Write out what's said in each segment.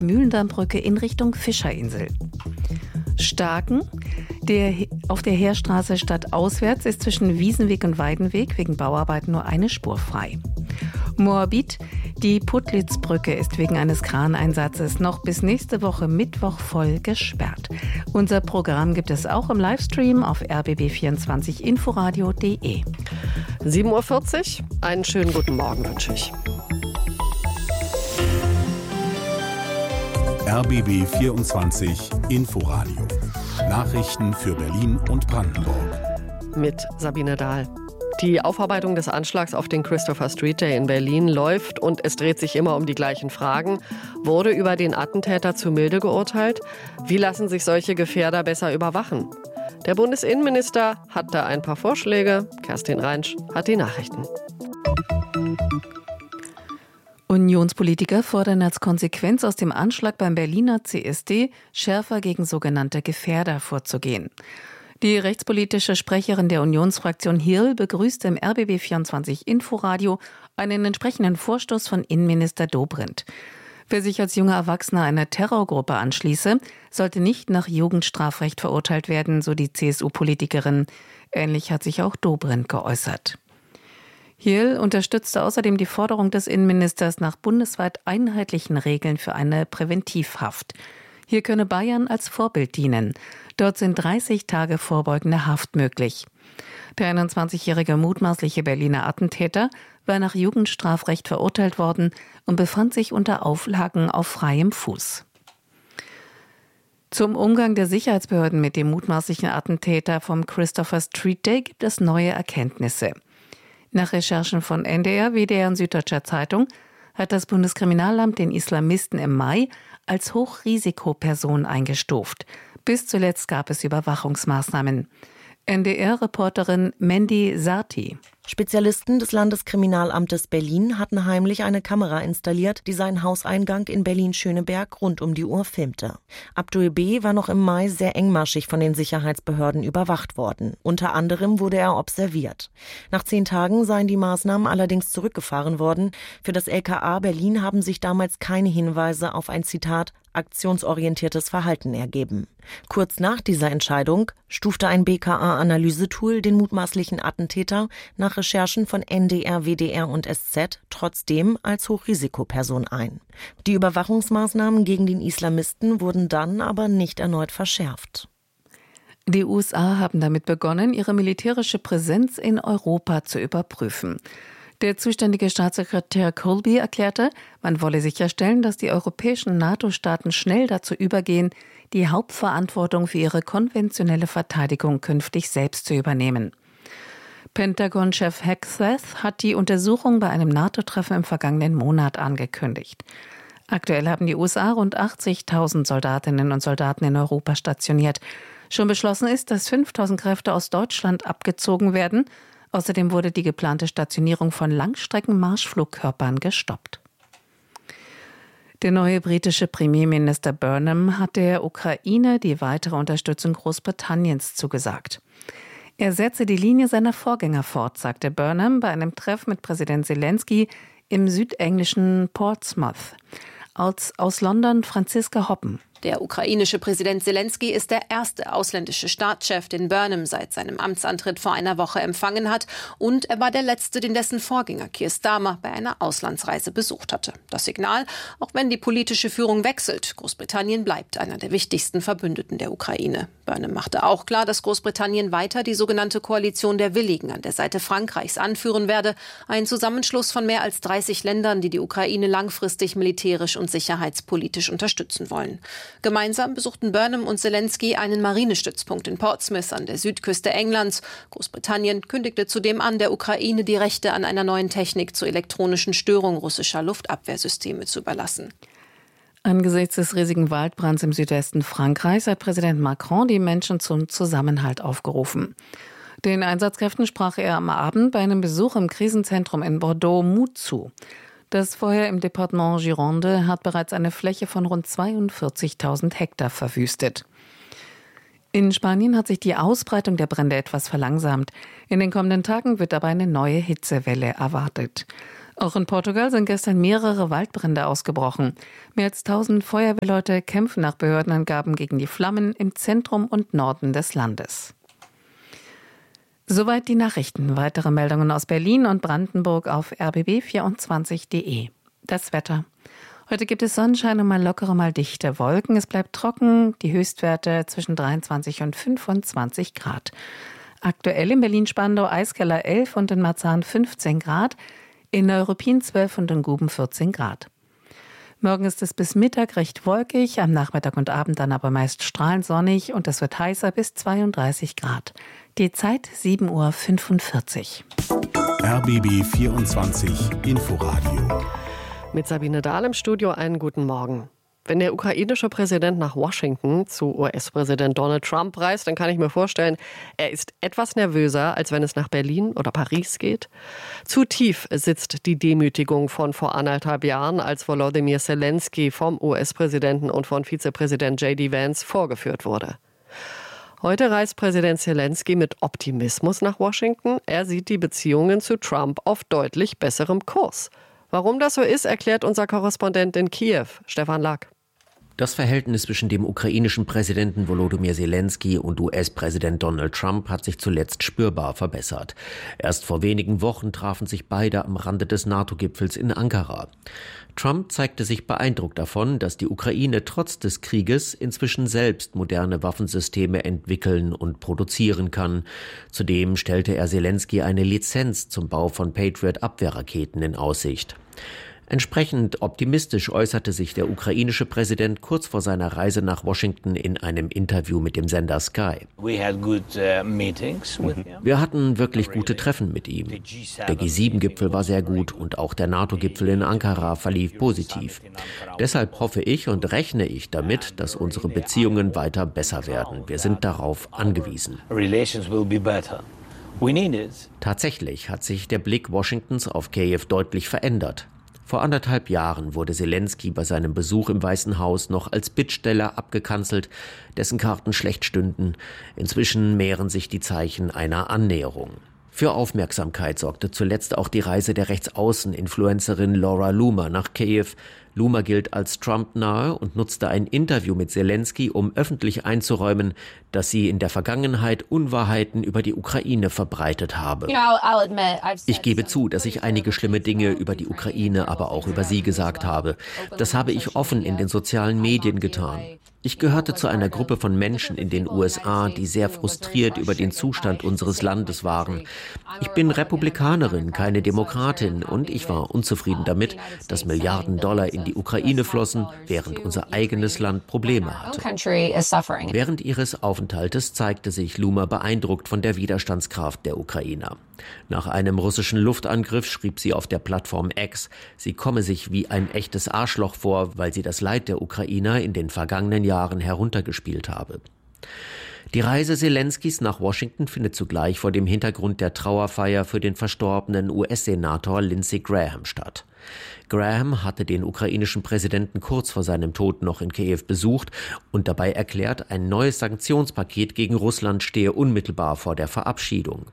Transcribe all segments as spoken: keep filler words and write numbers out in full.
Mühlendammbrücke in Richtung Fischerinsel. Starken, der auf der Heerstraße stadtauswärts ist zwischen Wiesenweg und Weidenweg wegen Bauarbeiten nur eine Spur frei. Moabit, die Puttlitzbrücke ist wegen eines Kraneinsatzes noch bis nächste Woche Mittwoch voll gesperrt. Unser Programm gibt es auch im Livestream auf r b b vierundzwanzig inforadio punkt d e. sieben Uhr vierzig, einen schönen guten Morgen wünsche ich. R B B vierundzwanzig Inforadio. Nachrichten für Berlin und Brandenburg. Mit Sabine Dahl. Die Aufarbeitung des Anschlags auf den Christopher Street Day in Berlin läuft und es dreht sich immer um die gleichen Fragen. Wurde über den Attentäter zu milde geurteilt? Wie lassen sich solche Gefährder besser überwachen? Der Bundesinnenminister hat da ein paar Vorschläge. Kerstin Reinsch hat die Nachrichten. Unionspolitiker fordern als Konsequenz aus dem Anschlag beim Berliner C S D, schärfer gegen sogenannte Gefährder vorzugehen. Die rechtspolitische Sprecherin der Unionsfraktion Hirl begrüßt im R B B vierundzwanzig Inforadio einen entsprechenden Vorstoß von Innenminister Dobrindt. Wer sich als junger Erwachsener einer Terrorgruppe anschließe, sollte nicht nach Jugendstrafrecht verurteilt werden, so die C S U-Politikerin. Ähnlich hat sich auch Dobrindt geäußert. Hirl unterstützte außerdem die Forderung des Innenministers nach bundesweit einheitlichen Regeln für eine Präventivhaft. Hier könne Bayern als Vorbild dienen. Dort sind dreißig Tage vorbeugende Haft möglich. Der einundzwanzigjährige mutmaßliche Berliner Attentäter war nach Jugendstrafrecht verurteilt worden und befand sich unter Auflagen auf freiem Fuß. Zum Umgang der Sicherheitsbehörden mit dem mutmaßlichen Attentäter vom Christopher Street Day gibt es neue Erkenntnisse. Nach Recherchen von N D R, W D R und Süddeutscher Zeitung hat das Bundeskriminalamt den Islamisten im Mai als Hochrisikoperson eingestuft. Bis zuletzt gab es Überwachungsmaßnahmen. N D R-Reporterin Mandy Sarti. Spezialisten des Landeskriminalamtes Berlin hatten heimlich eine Kamera installiert, die seinen Hauseingang in Berlin-Schöneberg rund um die Uhr filmte. Abdul B. war noch im Mai sehr engmaschig von den Sicherheitsbehörden überwacht worden. Unter anderem wurde er observiert. Nach zehn Tagen seien die Maßnahmen allerdings zurückgefahren worden. Für das L K A Berlin haben sich damals keine Hinweise auf ein, Zitat, aktionsorientiertes Verhalten ergeben. Kurz nach dieser Entscheidung stufte ein B K A-Analysetool den mutmaßlichen Attentäter nach Recherchen von N D R, W D R und S Z trotzdem als Hochrisikoperson ein. Die Überwachungsmaßnahmen gegen den Islamisten wurden dann aber nicht erneut verschärft. Die U S A haben damit begonnen, ihre militärische Präsenz in Europa zu überprüfen. Der zuständige Staatssekretär Colby erklärte, man wolle sicherstellen, dass die europäischen NATO-Staaten schnell dazu übergehen, die Hauptverantwortung für ihre konventionelle Verteidigung künftig selbst zu übernehmen. Pentagon-Chef Hegseth hat die Untersuchung bei einem NATO-Treffen im vergangenen Monat angekündigt. Aktuell haben die U S A rund achtzigtausend Soldatinnen und Soldaten in Europa stationiert. Schon beschlossen ist, dass fünftausend Kräfte aus Deutschland abgezogen werden. Außerdem wurde die geplante Stationierung von Langstrecken-Marschflugkörpern gestoppt. Der neue britische Premierminister Burnham hat der Ukraine die weitere Unterstützung Großbritanniens zugesagt. Er setze die Linie seiner Vorgänger fort, sagte Burnham bei einem Treffen mit Präsident Zelensky im südenglischen Portsmouth. Aus, aus London Franziska Hoppen. Der ukrainische Präsident Zelensky ist der erste ausländische Staatschef, den Burnham seit seinem Amtsantritt vor einer Woche empfangen hat. Und er war der letzte, den dessen Vorgänger Keir Starmer bei einer Auslandsreise besucht hatte. Das Signal, auch wenn die politische Führung wechselt, Großbritannien bleibt einer der wichtigsten Verbündeten der Ukraine. Burnham machte auch klar, dass Großbritannien weiter die sogenannte Koalition der Willigen an der Seite Frankreichs anführen werde. Ein Zusammenschluss von mehr als dreißig Ländern, die die Ukraine langfristig militärisch und sicherheitspolitisch unterstützen wollen. Gemeinsam besuchten Burnham und Zelensky einen Marinestützpunkt in Portsmouth an der Südküste Englands. Großbritannien kündigte zudem an, der Ukraine die Rechte an einer neuen Technik zur elektronischen Störung russischer Luftabwehrsysteme zu überlassen. Angesichts des riesigen Waldbrands im Südwesten Frankreichs hat Präsident Macron die Menschen zum Zusammenhalt aufgerufen. Den Einsatzkräften sprach er am Abend bei einem Besuch im Krisenzentrum in Bordeaux Mut zu. Das Feuer im Departement Gironde hat bereits eine Fläche von rund zweiundvierzigtausend Hektar verwüstet. In Spanien hat sich die Ausbreitung der Brände etwas verlangsamt. In den kommenden Tagen wird aber eine neue Hitzewelle erwartet. Auch in Portugal sind gestern mehrere Waldbrände ausgebrochen. Mehr als tausend Feuerwehrleute kämpfen nach Behördenangaben gegen die Flammen im Zentrum und Norden des Landes. Soweit die Nachrichten. Weitere Meldungen aus Berlin und Brandenburg auf r b b vierundzwanzig punkt de. Das Wetter. Heute gibt es Sonnenschein und mal lockere, mal dichte Wolken. Es bleibt trocken, die Höchstwerte zwischen dreiundzwanzig und fünfundzwanzig Grad. Aktuell in Berlin-Spandau Eiskeller elf und in Marzahn fünfzehn Grad, in Neuruppin zwölf und in Guben vierzehn Grad. Morgen ist es bis Mittag recht wolkig, am Nachmittag und Abend dann aber meist strahlend sonnig und es wird heißer bis zweiunddreißig Grad. Die Zeit sieben Uhr fünfundvierzig. R B B vierundzwanzig Inforadio. Mit Sabine Dahl im Studio einen guten Morgen. Wenn der ukrainische Präsident nach Washington zu U S-Präsident Donald Trump reist, dann kann ich mir vorstellen, er ist etwas nervöser, als wenn es nach Berlin oder Paris geht. Zu tief sitzt die Demütigung von vor anderthalb Jahren, als Volodymyr Zelensky vom U S-Präsidenten und von Vizepräsident J D Vance vorgeführt wurde. Heute reist Präsident Zelensky mit Optimismus nach Washington. Er sieht die Beziehungen zu Trump auf deutlich besserem Kurs. Warum das so ist, erklärt unser Korrespondent in Kiew, Stefan Lack. Das Verhältnis zwischen dem ukrainischen Präsidenten Volodymyr Zelensky und U S-Präsident Donald Trump hat sich zuletzt spürbar verbessert. Erst vor wenigen Wochen trafen sich beide am Rande des NATO-Gipfels in Ankara. Trump zeigte sich beeindruckt davon, dass die Ukraine trotz des Krieges inzwischen selbst moderne Waffensysteme entwickeln und produzieren kann. Zudem stellte er Zelensky eine Lizenz zum Bau von Patriot-Abwehrraketen in Aussicht. Entsprechend optimistisch äußerte sich der ukrainische Präsident kurz vor seiner Reise nach Washington in einem Interview mit dem Sender Sky. Wir hatten wirklich gute Treffen mit ihm. Der G sieben Gipfel war sehr gut und auch der NATO-Gipfel in Ankara verlief positiv. Deshalb hoffe ich und rechne ich damit, dass unsere Beziehungen weiter besser werden. Wir sind darauf angewiesen. Tatsächlich hat sich der Blick Washingtons auf Kiew deutlich verändert. Vor anderthalb Jahren wurde Zelensky bei seinem Besuch im Weißen Haus noch als Bittsteller abgekanzelt, dessen Karten schlecht stünden. Inzwischen mehren sich die Zeichen einer Annäherung. Für Aufmerksamkeit sorgte zuletzt auch die Reise der Rechtsaußen-Influencerin Laura Loomer nach Kiew. Loomer gilt als Trump-nahe und nutzte ein Interview mit Zelensky, um öffentlich einzuräumen, dass sie in der Vergangenheit Unwahrheiten über die Ukraine verbreitet habe. Ich gebe zu, dass ich einige schlimme Dinge über die Ukraine, aber auch über sie gesagt habe. Das habe ich offen in den sozialen Medien getan. Ich gehörte zu einer Gruppe von Menschen in den U S A, die sehr frustriert über den Zustand unseres Landes waren. Ich bin Republikanerin, keine Demokratin, und ich war unzufrieden damit, dass Milliarden Dollar in die Ukraine flossen, während unser eigenes Land Probleme hatte. Während ihres Aufenthaltes zeigte sich Loomer beeindruckt von der Widerstandskraft der Ukrainer. Nach einem russischen Luftangriff schrieb sie auf der Plattform X, sie komme sich wie ein echtes Arschloch vor, weil sie das Leid der Ukrainer in den vergangenen Jahren heruntergespielt habe. Die Reise Zelenskys nach Washington findet zugleich vor dem Hintergrund der Trauerfeier für den verstorbenen U S-Senator Lindsey Graham statt. Graham hatte den ukrainischen Präsidenten kurz vor seinem Tod noch in Kiew besucht und dabei erklärt, ein neues Sanktionspaket gegen Russland stehe unmittelbar vor der Verabschiedung.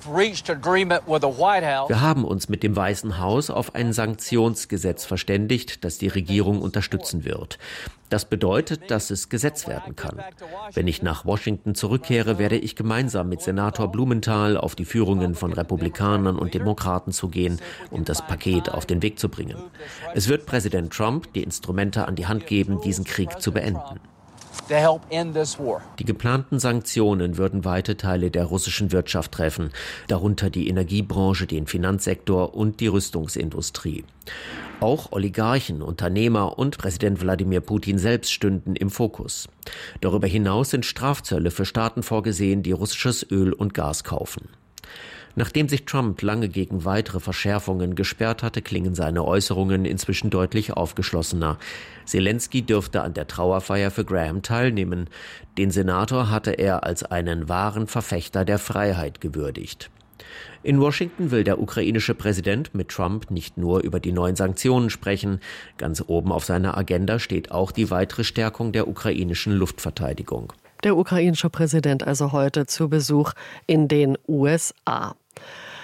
Wir haben uns mit dem Weißen Haus auf ein Sanktionsgesetz verständigt, das die Regierung unterstützen wird. Das bedeutet, dass es Gesetz werden kann. Wenn ich nach Washington zurückkehre, werde ich gemeinsam mit Senator Blumenthal auf die Führungen von Republikanern und Demokraten zugehen, um das Paket auf den Weg zu bringen. Es wird Präsident Trump die Instrumente an die Hand geben, diesen Krieg zu beenden. Die geplanten Sanktionen würden weite Teile der russischen Wirtschaft treffen, darunter die Energiebranche, den Finanzsektor und die Rüstungsindustrie. Auch Oligarchen, Unternehmer und Präsident Wladimir Putin selbst stünden im Fokus. Darüber hinaus sind Strafzölle für Staaten vorgesehen, die russisches Öl und Gas kaufen. Nachdem sich Trump lange gegen weitere Verschärfungen gesperrt hatte, klingen seine Äußerungen inzwischen deutlich aufgeschlossener. Zelensky dürfte an der Trauerfeier für Graham teilnehmen. Den Senator hatte er als einen wahren Verfechter der Freiheit gewürdigt. In Washington will der ukrainische Präsident mit Trump nicht nur über die neuen Sanktionen sprechen. Ganz oben auf seiner Agenda steht auch die weitere Stärkung der ukrainischen Luftverteidigung. Der ukrainische Präsident also heute zu Besuch in den U S A.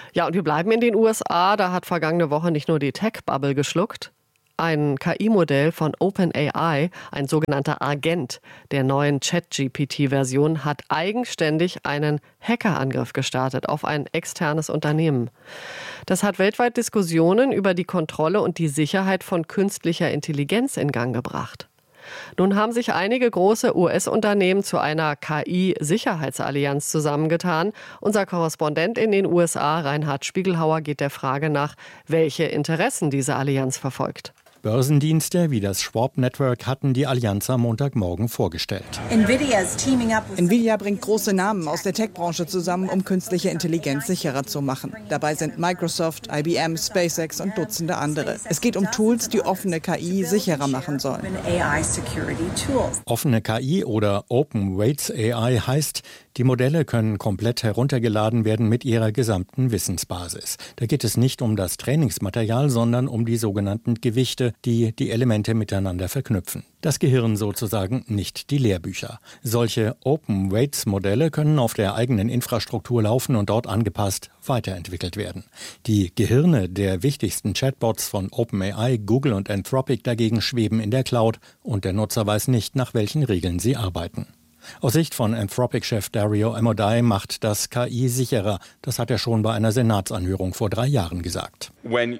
Ja, und wir bleiben in den U S A. Da hat vergangene Woche nicht nur die Tech-Bubble geschluckt. Ein K I-Modell von OpenAI, ein sogenannter Agent der neuen Chat-G P T-Version, hat eigenständig einen Hackerangriff gestartet auf ein externes Unternehmen. Das hat weltweit Diskussionen über die Kontrolle und die Sicherheit von künstlicher Intelligenz in Gang gebracht. Nun haben sich einige große U S-Unternehmen zu einer K I-Sicherheitsallianz zusammengetan. Unser Korrespondent in den U S A, Reinhard Spiegelhauer, geht der Frage nach, welche Interessen diese Allianz verfolgt. Börsendienste wie das Schwab Network hatten die Allianz am Montagmorgen vorgestellt. Nvidia bringt große Namen aus der Tech-Branche zusammen, um künstliche Intelligenz sicherer zu machen. Dabei sind Microsoft, I B M, SpaceX und Dutzende andere. Es geht um Tools, die offene K I sicherer machen sollen. Offene K I oder Open Weights A I heißt, die Modelle können komplett heruntergeladen werden mit ihrer gesamten Wissensbasis. Da geht es nicht um das Trainingsmaterial, sondern um die sogenannten Gewichte, die die Elemente miteinander verknüpfen. Das Gehirn sozusagen, nicht die Lehrbücher. Solche Open Weights Modelle können auf der eigenen Infrastruktur laufen und dort angepasst weiterentwickelt werden. Die Gehirne der wichtigsten Chatbots von OpenAI, Google und Anthropic dagegen schweben in der Cloud und der Nutzer weiß nicht, nach welchen Regeln sie arbeiten. Aus Sicht von Anthropic-Chef Dario Amodei macht das K I sicherer. Das hat er schon bei einer Senatsanhörung vor drei Jahren gesagt.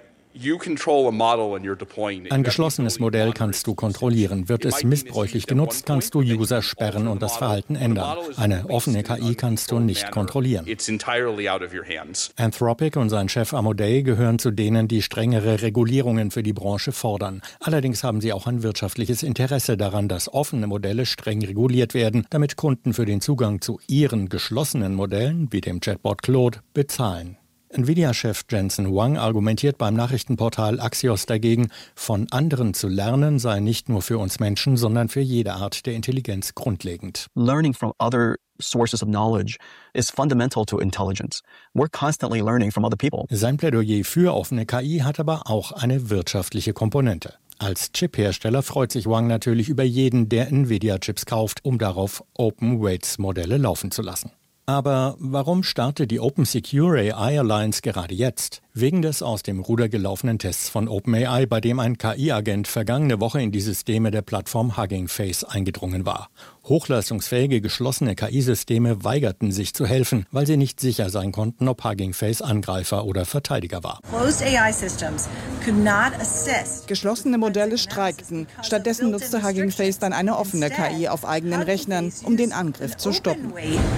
Ein geschlossenes Modell kannst du kontrollieren. Wird es missbräuchlich genutzt, kannst du User sperren und das Verhalten ändern. Eine offene K I kannst du nicht kontrollieren. Anthropic und sein Chef Amodei gehören zu denen, die strengere Regulierungen für die Branche fordern. Allerdings haben sie auch ein wirtschaftliches Interesse daran, dass offene Modelle streng reguliert werden, damit Kunden für den Zugang zu ihren geschlossenen Modellen, wie dem Chatbot Claude, bezahlen. Nvidia-Chef Jensen Huang argumentiert beim Nachrichtenportal Axios dagegen, von anderen zu lernen sei nicht nur für uns Menschen, sondern für jede Art der Intelligenz grundlegend. Learning from other sources of knowledge is fundamental to intelligence. We're constantly learning from other people. Sein Plädoyer für offene K I hat aber auch eine wirtschaftliche Komponente. Als Chip-Hersteller freut sich Huang natürlich über jeden, der Nvidia-Chips kauft, um darauf Open-Weights-Modelle laufen zu lassen. Aber warum startet die Open Secure A I Alliance gerade jetzt? Wegen des aus dem Ruder gelaufenen Tests von OpenAI, bei dem ein K I-Agent vergangene Woche in die Systeme der Plattform Hugging Face eingedrungen war. Hochleistungsfähige geschlossene K I-Systeme weigerten sich zu helfen, weil sie nicht sicher sein konnten, ob Hugging Face Angreifer oder Verteidiger war. Geschlossene Modelle streikten. Stattdessen nutzte Hugging Face dann eine offene K I auf eigenen Rechnern, um den Angriff zu stoppen.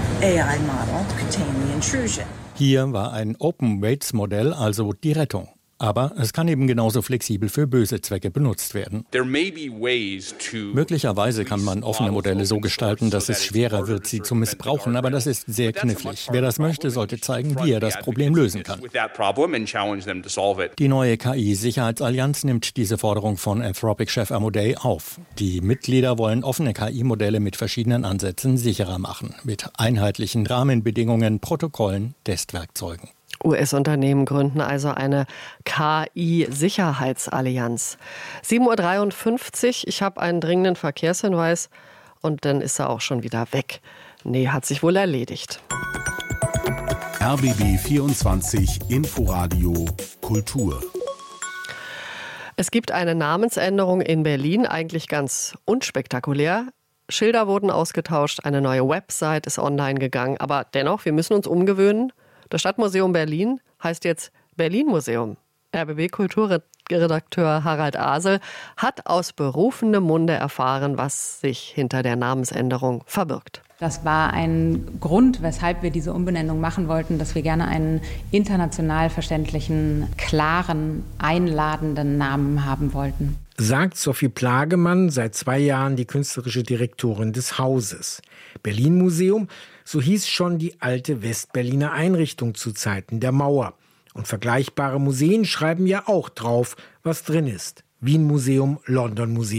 Hier war ein Open-Weights-Modell also die Rettung. Aber es kann eben genauso flexibel für böse Zwecke benutzt werden. Möglicherweise kann man offene Modelle so gestalten, dass es schwerer wird, sie zu missbrauchen. Aber das ist sehr knifflig. Wer das möchte, sollte zeigen, wie er das Problem lösen kann. Die neue K I-Sicherheitsallianz nimmt diese Forderung von Anthropic-Chef Amodei auf. Die Mitglieder wollen offene K I-Modelle mit verschiedenen Ansätzen sicherer machen. Mit einheitlichen Rahmenbedingungen, Protokollen, Testwerkzeugen. U S-Unternehmen gründen also eine K I-Sicherheitsallianz. sieben Uhr dreiundfünfzig, ich habe einen dringenden Verkehrshinweis und dann ist er auch schon wieder weg. Nee, hat sich wohl erledigt. R B B vierundzwanzig Inforadio Kultur. Es gibt eine Namensänderung in Berlin, eigentlich ganz unspektakulär. Schilder wurden ausgetauscht, eine neue Website ist online gegangen, aber dennoch, wir müssen uns umgewöhnen. Das Stadtmuseum Berlin heißt jetzt Berlin-Museum. R B B-Kulturredakteur Harald Asel hat aus berufenem Munde erfahren, was sich hinter der Namensänderung verbirgt. Das war ein Grund, weshalb wir diese Umbenennung machen wollten, dass wir gerne einen international verständlichen, klaren, einladenden Namen haben wollten. Sagt Sophie Plagemann, seit zwei Jahren die künstlerische Direktorin des Hauses. Berlin-Museum, so hieß schon die alte Westberliner Einrichtung zu Zeiten der Mauer. Und vergleichbare Museen schreiben ja auch drauf, was drin ist. Wien-Museum, London-Museum,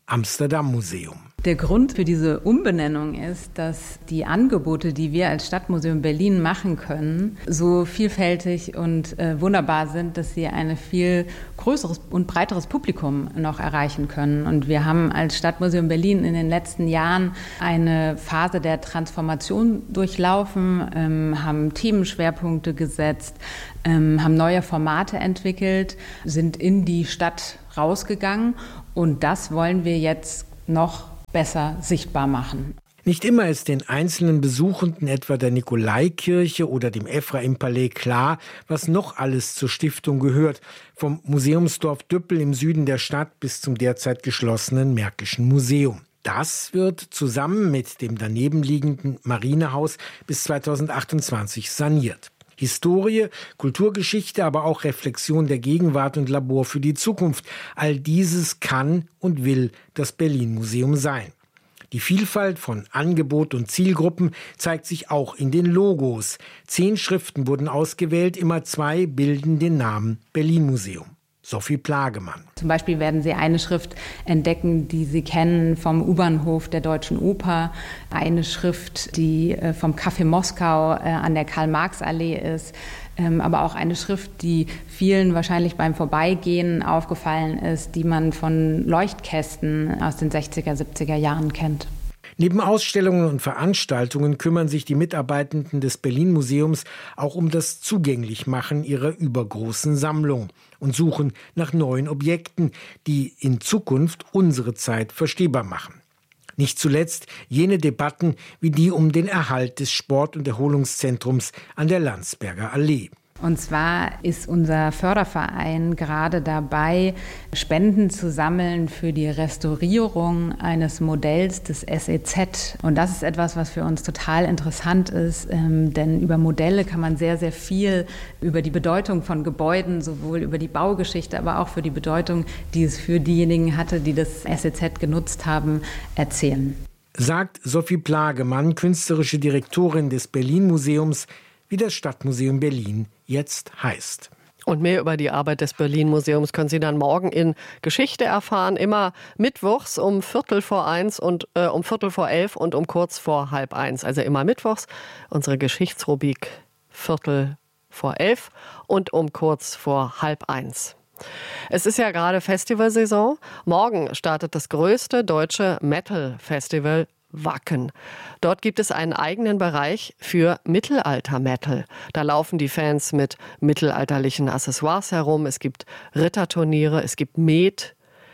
Amsterdam-Museum. Der Grund für diese Umbenennung ist, dass die Angebote, die wir als Stadtmuseum Berlin machen können, so vielfältig und äh, wunderbar sind, dass sie ein viel größeres und breiteres Publikum noch erreichen können. Und wir haben als Stadtmuseum Berlin in den letzten Jahren eine Phase der Transformation durchlaufen, ähm, haben Themenschwerpunkte gesetzt, ähm, haben neue Formate entwickelt, sind in die Stadt rausgegangen. Und das wollen wir jetzt noch besser sichtbar machen. Nicht immer ist den einzelnen Besuchenden etwa der Nikolaikirche oder dem Ephraim-Palais klar, was noch alles zur Stiftung gehört, vom Museumsdorf Düppel im Süden der Stadt bis zum derzeit geschlossenen Märkischen Museum. Das wird zusammen mit dem daneben liegenden Marinehaus bis zweitausendachtundzwanzig saniert. Historie, Kulturgeschichte, aber auch Reflexion der Gegenwart und Labor für die Zukunft. All dieses kann und will das Berlin-Museum sein. Die Vielfalt von Angebot und Zielgruppen zeigt sich auch in den Logos. Zehn Schriften wurden ausgewählt, immer zwei bilden den Namen Berlin-Museum. Sophie Plagemann. Zum Beispiel werden Sie eine Schrift entdecken, die Sie kennen vom U-Bahnhof der Deutschen Oper. Eine Schrift, die vom Café Moskau an der Karl-Marx-Allee ist. Aber auch eine Schrift, die vielen wahrscheinlich beim Vorbeigehen aufgefallen ist, die man von Leuchtkästen aus den sechziger, siebziger Jahren kennt. Neben Ausstellungen und Veranstaltungen kümmern sich die Mitarbeitenden des Berlin-Museums auch um das Zugänglichmachen ihrer übergroßen Sammlung und suchen nach neuen Objekten, die in Zukunft unsere Zeit verstehbar machen. Nicht zuletzt jene Debatten wie die um den Erhalt des Sport- und Erholungszentrums an der Landsberger Allee. Und zwar ist unser Förderverein gerade dabei, Spenden zu sammeln für die Restaurierung eines Modells des S E Z. Und das ist etwas, was für uns total interessant ist, ähm, denn über Modelle kann man sehr, sehr viel über die Bedeutung von Gebäuden, sowohl über die Baugeschichte, aber auch für die Bedeutung, die es für diejenigen hatte, die das S E Z genutzt haben, erzählen. Sagt Sophie Plagemann, künstlerische Direktorin des Berlin-Museums, wie das Stadtmuseum Berlin jetzt heißt. Und mehr über die Arbeit des Berlin-Museums können Sie dann morgen in Geschichte erfahren. Immer mittwochs um Viertel vor eins und äh, um Viertel vor elf und um kurz vor halb eins. Also immer mittwochs unsere Geschichtsrubrik Viertel vor elf und um kurz vor halb eins. Es ist ja gerade Festivalsaison. Morgen startet das größte deutsche Metal-Festival Wacken. Dort gibt es einen eigenen Bereich für Mittelalter-Metal. Da laufen die Fans mit mittelalterlichen Accessoires herum. Es gibt Ritterturniere, es gibt Met.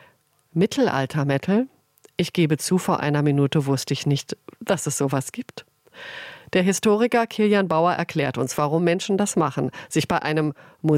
Mittelalter-Metal? Ich gebe zu, vor einer Minute wusste ich nicht, dass es sowas gibt. Der Historiker Kilian Bauer erklärt uns, warum Menschen das machen, sich bei einem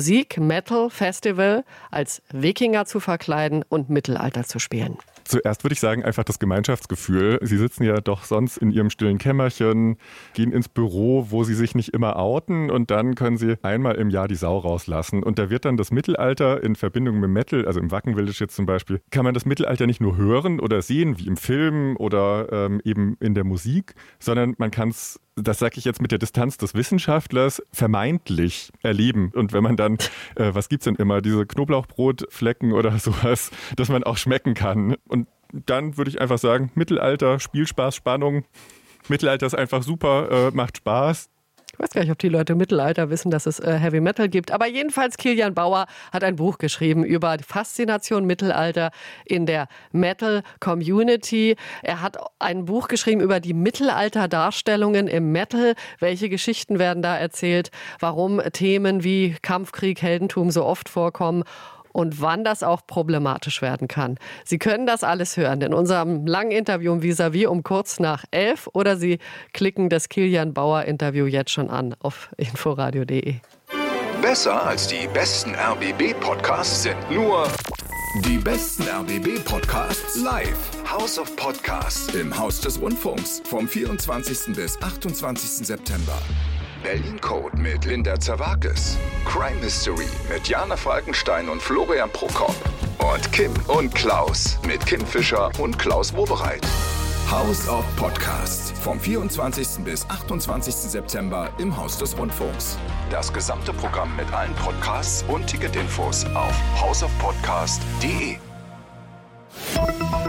Musik-Metal-Festival als Wikinger zu verkleiden und Mittelalter zu spielen. Zuerst würde ich sagen, einfach das Gemeinschaftsgefühl. Sie sitzen ja doch sonst in ihrem stillen Kämmerchen, gehen ins Büro, wo sie sich nicht immer outen und dann können sie einmal im Jahr die Sau rauslassen. Und da wird dann das Mittelalter in Verbindung mit Metal, also im Wacken Village jetzt zum Beispiel, kann man das Mittelalter nicht nur hören oder sehen, wie im Film oder ähm, eben in der Musik, sondern man kann es, das sage ich jetzt mit der Distanz des Wissenschaftlers, vermeintlich erleben. Und wenn man dann, äh, was gibt's denn immer, diese Knoblauchbrotflecken oder sowas, dass man auch schmecken kann. Und dann würde ich einfach sagen, Mittelalter, Spielspaß, Spannung. Mittelalter ist einfach super, äh, macht Spaß. Ich weiß gar nicht, ob die Leute im Mittelalter wissen, dass es äh, Heavy Metal gibt. Aber jedenfalls, Kilian Bauer hat ein Buch geschrieben über die Faszination Mittelalter in der Metal-Community. Er hat ein Buch geschrieben über die Mittelalter-Darstellungen im Metal. Welche Geschichten werden da erzählt? Warum Themen wie Kampfkrieg, Heldentum so oft vorkommen? Und wann das auch problematisch werden kann. Sie können das alles hören in unserem langen Interview im Vis-à-vis um kurz nach elf oder Sie klicken das Kilian Bauer Interview jetzt schon an auf inforadio punkt de. Besser als die besten R B B-Podcasts sind nur die besten R B B-Podcasts live. House of Podcasts im Haus des Rundfunks vom vierundzwanzigsten bis achtundzwanzigsten September. Berlin Code mit Linda Zerwakis. Crime Mystery mit Jana Falkenstein und Florian Prokop. Und Kim und Klaus mit Kim Fischer und Klaus Wobereit. House of Podcasts vom vierundzwanzigsten bis achtundzwanzigsten September im Haus des Rundfunks. Das gesamte Programm mit allen Podcasts und Ticketinfos auf house of podcast punkt de.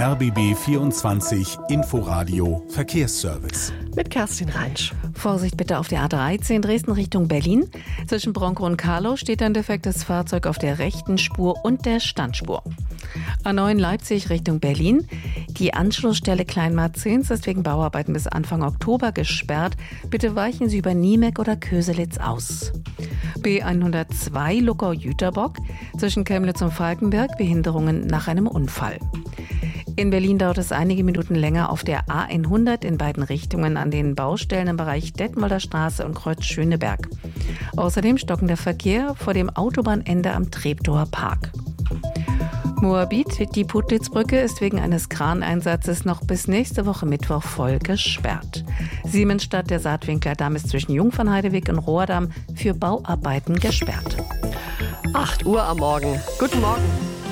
R B B vierundzwanzig Inforadio Verkehrsservice. Mit Kerstin Reinsch. Vorsicht bitte auf der A dreizehn Dresden Richtung Berlin. Zwischen Bronco und Carlo steht ein defektes Fahrzeug auf der rechten Spur und der Standspur. A neun Leipzig Richtung Berlin. Die Anschlussstelle Kleinmarzens ist wegen Bauarbeiten bis Anfang Oktober gesperrt. Bitte weichen Sie über Niemek oder Köselitz aus. B hundertzwei Luckau-Jüterbock. Zwischen Chemnitz und Falkenberg Behinderungen nach einem Unfall. In Berlin dauert es einige Minuten länger auf der A hundert in beiden Richtungen an den Baustellen im Bereich Detmolder Straße und Kreuz Schöneberg. Außerdem stockender Verkehr vor dem Autobahnende am Treptower Park. Moabit, die Puttlitzbrücke, ist wegen eines Kraneinsatzes noch bis nächste Woche Mittwoch voll gesperrt. Siemensstadt, der Saatwinkler-Damm ist zwischen Jungfernheideweg und Rohrdamm für Bauarbeiten gesperrt. acht Uhr am Morgen. Guten Morgen.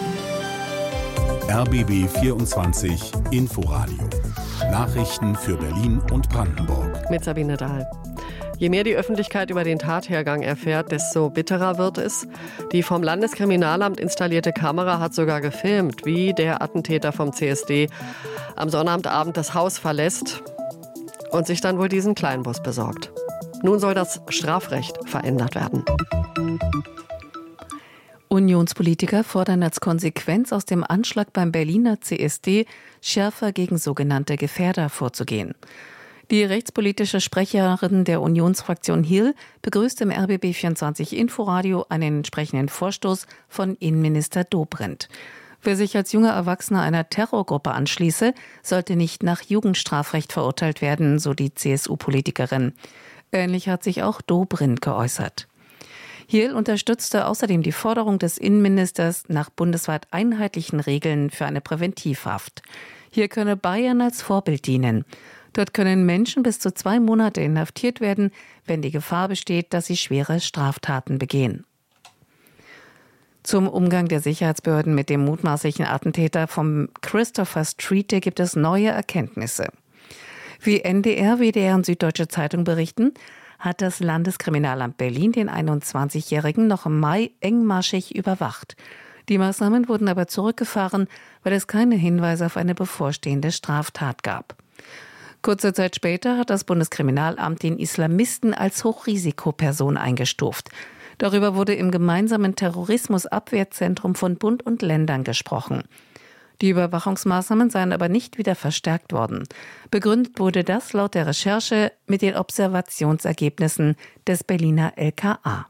R B B vierundzwanzig Inforadio. Nachrichten für Berlin und Brandenburg. Mit Sabine Dahl. Je mehr die Öffentlichkeit über den Tathergang erfährt, desto bitterer wird es. Die vom Landeskriminalamt installierte Kamera hat sogar gefilmt, wie der Attentäter vom C S D am Sonnabendabend das Haus verlässt und sich dann wohl diesen Kleinbus besorgt. Nun soll das Strafrecht verändert werden. Unionspolitiker fordern als Konsequenz aus dem Anschlag beim Berliner C S D schärfer gegen sogenannte Gefährder vorzugehen. Die rechtspolitische Sprecherin der Unionsfraktion Hill begrüßt im R B B vierundzwanzig Inforadio einen entsprechenden Vorstoß von Innenminister Dobrindt. Wer sich als junger Erwachsener einer Terrorgruppe anschließe, sollte nicht nach Jugendstrafrecht verurteilt werden, so die C S U-Politikerin. Ähnlich hat sich auch Dobrindt geäußert. Hill unterstützte außerdem die Forderung des Innenministers nach bundesweit einheitlichen Regeln für eine Präventivhaft. Hier könne Bayern als Vorbild dienen. Dort können Menschen bis zu zwei Monate inhaftiert werden, wenn die Gefahr besteht, dass sie schwere Straftaten begehen. Zum Umgang der Sicherheitsbehörden mit dem mutmaßlichen Attentäter vom Christopher Street Day gibt es neue Erkenntnisse. Wie N D R, W D R und Süddeutsche Zeitung berichten, hat das Landeskriminalamt Berlin den einundzwanzigjährigen noch im Mai engmaschig überwacht. Die Maßnahmen wurden aber zurückgefahren, weil es keine Hinweise auf eine bevorstehende Straftat gab. Kurze Zeit später hat das Bundeskriminalamt den Islamisten als Hochrisikoperson eingestuft. Darüber wurde im gemeinsamen Terrorismusabwehrzentrum von Bund und Ländern gesprochen. Die Überwachungsmaßnahmen seien aber nicht wieder verstärkt worden. Begründet wurde das laut der Recherche mit den Observationsergebnissen des Berliner L K A.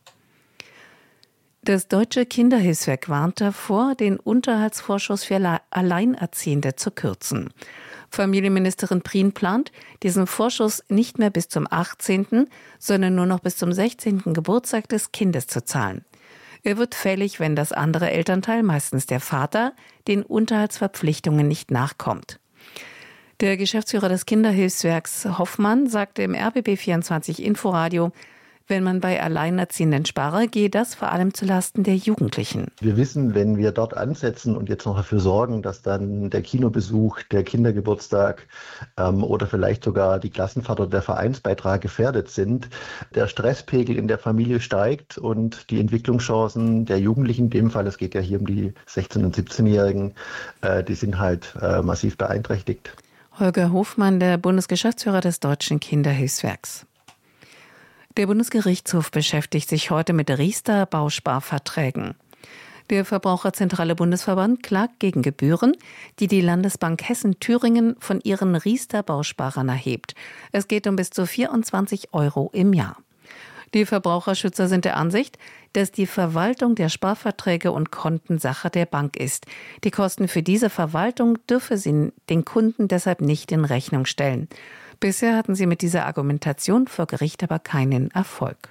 Das Deutsche Kinderhilfswerk warnt davor, den Unterhaltsvorschuss für Alleinerziehende zu kürzen. Familienministerin Prien plant, diesen Vorschuss nicht mehr bis zum achtzehnten, sondern nur noch bis zum sechzehnten Geburtstag des Kindes zu zahlen. Er wird fällig, wenn das andere Elternteil, meistens der Vater, den Unterhaltsverpflichtungen nicht nachkommt. Der Geschäftsführer des Kinderhilfswerks Hoffmann sagte im R B B vierundzwanzig Inforadio, wenn man bei Alleinerziehenden spare, gehe das vor allem zulasten der Jugendlichen. Wir wissen, wenn wir dort ansetzen und jetzt noch dafür sorgen, dass dann der Kinobesuch, der Kindergeburtstag ähm, oder vielleicht sogar die Klassenfahrt oder der Vereinsbeitrag gefährdet sind, der Stresspegel in der Familie steigt und die Entwicklungschancen der Jugendlichen, in dem Fall, es geht ja hier um die sechzehn- und siebzehnjährigen, äh, die sind halt äh, massiv beeinträchtigt. Holger Hofmann, der Bundesgeschäftsführer des Deutschen Kinderhilfswerks. Der Bundesgerichtshof beschäftigt sich heute mit Riester-Bausparverträgen. Der Verbraucherzentrale Bundesverband klagt gegen Gebühren, die die Landesbank Hessen-Thüringen von ihren Riester-Bausparern erhebt. Es geht um bis zu vierundzwanzig Euro im Jahr. Die Verbraucherschützer sind der Ansicht, dass die Verwaltung der Sparverträge und Konten Sache der Bank ist. Die Kosten für diese Verwaltung dürfe sie den Kunden deshalb nicht in Rechnung stellen. Bisher hatten sie mit dieser Argumentation vor Gericht aber keinen Erfolg.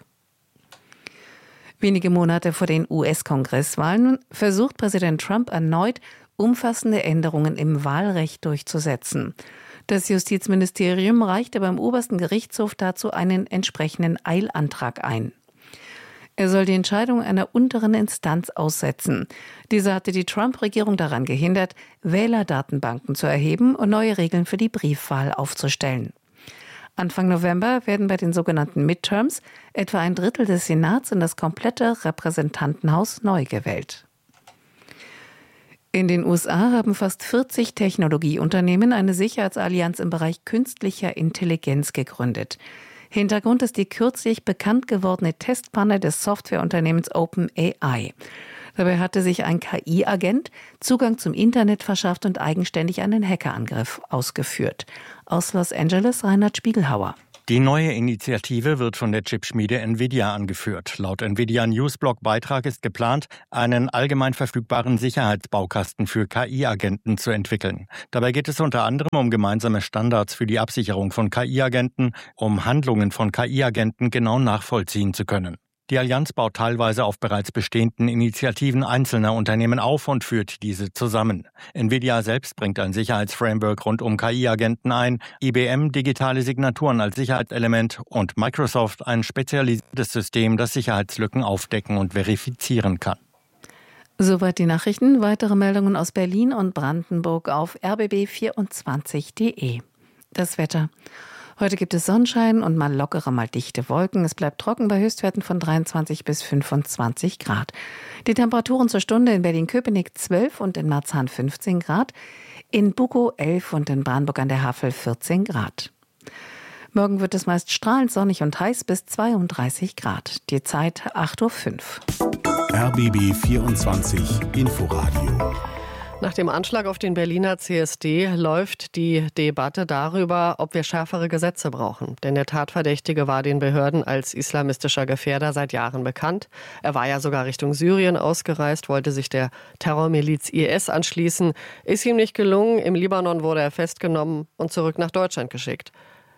Wenige Monate vor den U S-Kongresswahlen versucht Präsident Trump erneut, umfassende Änderungen im Wahlrecht durchzusetzen. Das Justizministerium reichte beim obersten Gerichtshof dazu einen entsprechenden Eilantrag ein. Er soll die Entscheidung einer unteren Instanz aussetzen. Diese hatte die Trump-Regierung daran gehindert, Wählerdatenbanken zu erheben und neue Regeln für die Briefwahl aufzustellen. Anfang November werden bei den sogenannten Midterms etwa ein Drittel des Senats und das komplette Repräsentantenhaus neu gewählt. In den U S A haben fast vierzig Technologieunternehmen eine Sicherheitsallianz im Bereich künstlicher Intelligenz gegründet. Hintergrund ist die kürzlich bekannt gewordene Testpanne des Softwareunternehmens OpenAI. Dabei hatte sich ein K I-Agent Zugang zum Internet verschafft und eigenständig einen Hackerangriff ausgeführt. Aus Los Angeles Reinhard Spiegelhauer. Die neue Initiative wird von der Chipschmiede Nvidia angeführt. Laut Nvidia Newsblog-Beitrag ist geplant, einen allgemein verfügbaren Sicherheitsbaukasten für K I-Agenten zu entwickeln. Dabei geht es unter anderem um gemeinsame Standards für die Absicherung von K I-Agenten, um Handlungen von K I-Agenten genau nachvollziehen zu können. Die Allianz baut teilweise auf bereits bestehenden Initiativen einzelner Unternehmen auf und führt diese zusammen. Nvidia selbst bringt ein Sicherheitsframework rund um K I-Agenten ein, I B M digitale Signaturen als Sicherheitselement und Microsoft ein spezialisiertes System, das Sicherheitslücken aufdecken und verifizieren kann. Soweit die Nachrichten. Weitere Meldungen aus Berlin und Brandenburg auf r b b vierundzwanzig punkt de. Das Wetter. Heute gibt es Sonnenschein und mal lockere, mal dichte Wolken. Es bleibt trocken bei Höchstwerten von dreiundzwanzig bis fünfundzwanzig Grad. Die Temperaturen zur Stunde in Berlin-Köpenick zwölf und in Marzahn fünfzehn Grad, in Bukow elf und in Brandenburg an der Havel vierzehn Grad. Morgen wird es meist strahlend sonnig und heiß bis zweiunddreißig Grad. Die Zeit acht Uhr fünf. R B B vierundzwanzig Inforadio. Nach dem Anschlag auf den Berliner C S D läuft die Debatte darüber, ob wir schärfere Gesetze brauchen. Denn der Tatverdächtige war den Behörden als islamistischer Gefährder seit Jahren bekannt. Er war ja sogar Richtung Syrien ausgereist, wollte sich der Terrormiliz I S anschließen. Ist ihm nicht gelungen. Im Libanon wurde er festgenommen und zurück nach Deutschland geschickt.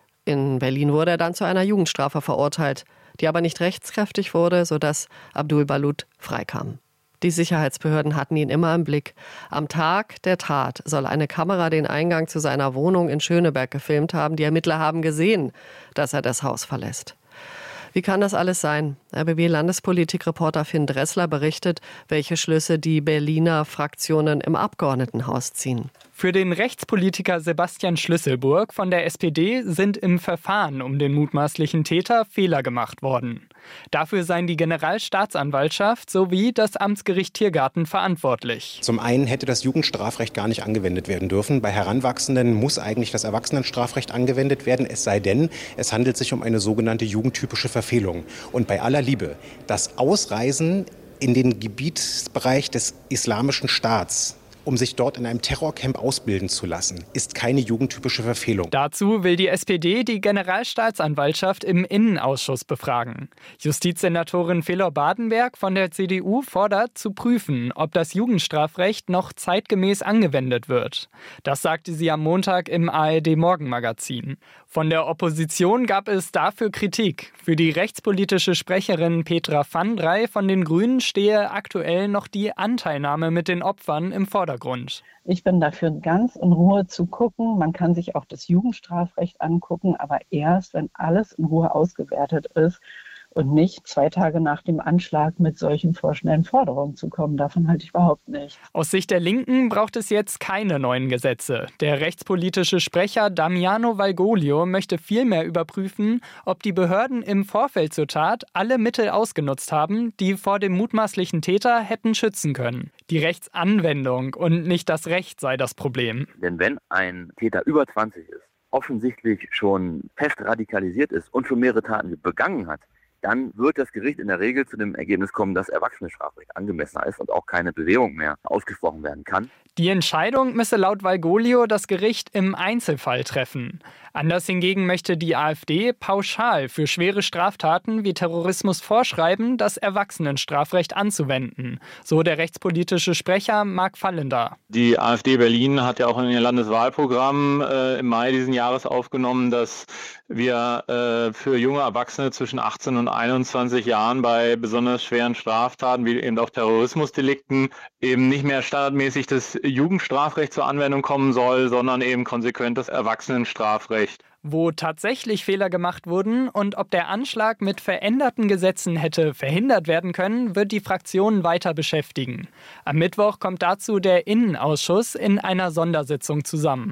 In Berlin wurde er dann zu einer Jugendstrafe verurteilt, die aber nicht rechtskräftig wurde, sodass Abdul Balut freikam. Die Sicherheitsbehörden hatten ihn immer im Blick. Am Tag der Tat soll eine Kamera den Eingang zu seiner Wohnung in Schöneberg gefilmt haben. Die Ermittler haben gesehen, dass er das Haus verlässt. Wie kann das alles sein? R B B-Landespolitikreporter Finn Dressler berichtet, welche Schlüsse die Berliner Fraktionen im Abgeordnetenhaus ziehen. Für den Rechtspolitiker Sebastian Schlüsselburg von der S P D sind im Verfahren um den mutmaßlichen Täter Fehler gemacht worden. Dafür seien die Generalstaatsanwaltschaft sowie das Amtsgericht Tiergarten verantwortlich. Zum einen hätte das Jugendstrafrecht gar nicht angewendet werden dürfen. Bei Heranwachsenden muss eigentlich das Erwachsenenstrafrecht angewendet werden, es sei denn, es handelt sich um eine sogenannte jugendtypische Verfehlung. Und bei aller Liebe, das Ausreisen in den Gebietsbereich des Islamischen Staats, um sich dort in einem Terrorcamp ausbilden zu lassen, ist keine jugendtypische Verfehlung. Dazu will die S P D die Generalstaatsanwaltschaft im Innenausschuss befragen. Justizsenatorin Felor Badenberg von der C D U fordert, zu prüfen, ob das Jugendstrafrecht noch zeitgemäß angewendet wird. Das sagte sie am Montag im A R D-Morgenmagazin. Von der Opposition gab es dafür Kritik. Für die rechtspolitische Sprecherin Petra Vandrey von den Grünen stehe aktuell noch die Anteilnahme mit den Opfern im Vordergrund. Ich bin dafür, ganz in Ruhe zu gucken. Man kann sich auch das Jugendstrafrecht angucken, aber erst, wenn alles in Ruhe ausgewertet ist und nicht zwei Tage nach dem Anschlag mit solchen vorschnellen Forderungen zu kommen. Davon halte ich überhaupt nicht. Aus Sicht der Linken braucht es jetzt keine neuen Gesetze. Der rechtspolitische Sprecher Damiano Valgoglio möchte vielmehr überprüfen, ob die Behörden im Vorfeld zur Tat alle Mittel ausgenutzt haben, die vor dem mutmaßlichen Täter hätten schützen können. Die Rechtsanwendung und nicht das Recht sei das Problem. Denn wenn ein Täter über zwanzig ist, offensichtlich schon fest radikalisiert ist und schon mehrere Taten begangen hat, dann wird das Gericht in der Regel zu dem Ergebnis kommen, dass Erwachsenenstrafrecht angemessener ist und auch keine Bewährung mehr ausgesprochen werden kann. Die Entscheidung müsse laut Valgoglio das Gericht im Einzelfall treffen. Anders hingegen möchte die AfD pauschal für schwere Straftaten wie Terrorismus vorschreiben, das Erwachsenenstrafrecht anzuwenden. So der rechtspolitische Sprecher Marc Fallender. Die AfD Berlin hat ja auch in ihr Landeswahlprogramm äh, im Mai diesen Jahres aufgenommen, dass wir äh, für junge Erwachsene zwischen achtzehn und einundzwanzig Jahren bei besonders schweren Straftaten wie eben auch Terrorismusdelikten eben nicht mehr standardmäßig das Jugendstrafrecht zur Anwendung kommen soll, sondern eben konsequent das Erwachsenenstrafrecht. Wo tatsächlich Fehler gemacht wurden und ob der Anschlag mit veränderten Gesetzen hätte verhindert werden können, wird die Fraktion weiter beschäftigen. Am Mittwoch kommt dazu der Innenausschuss in einer Sondersitzung zusammen.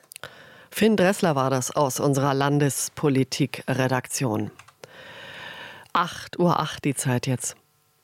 Finn Dressler war das aus unserer Landespolitik-Redaktion. acht Uhr acht die Zeit jetzt.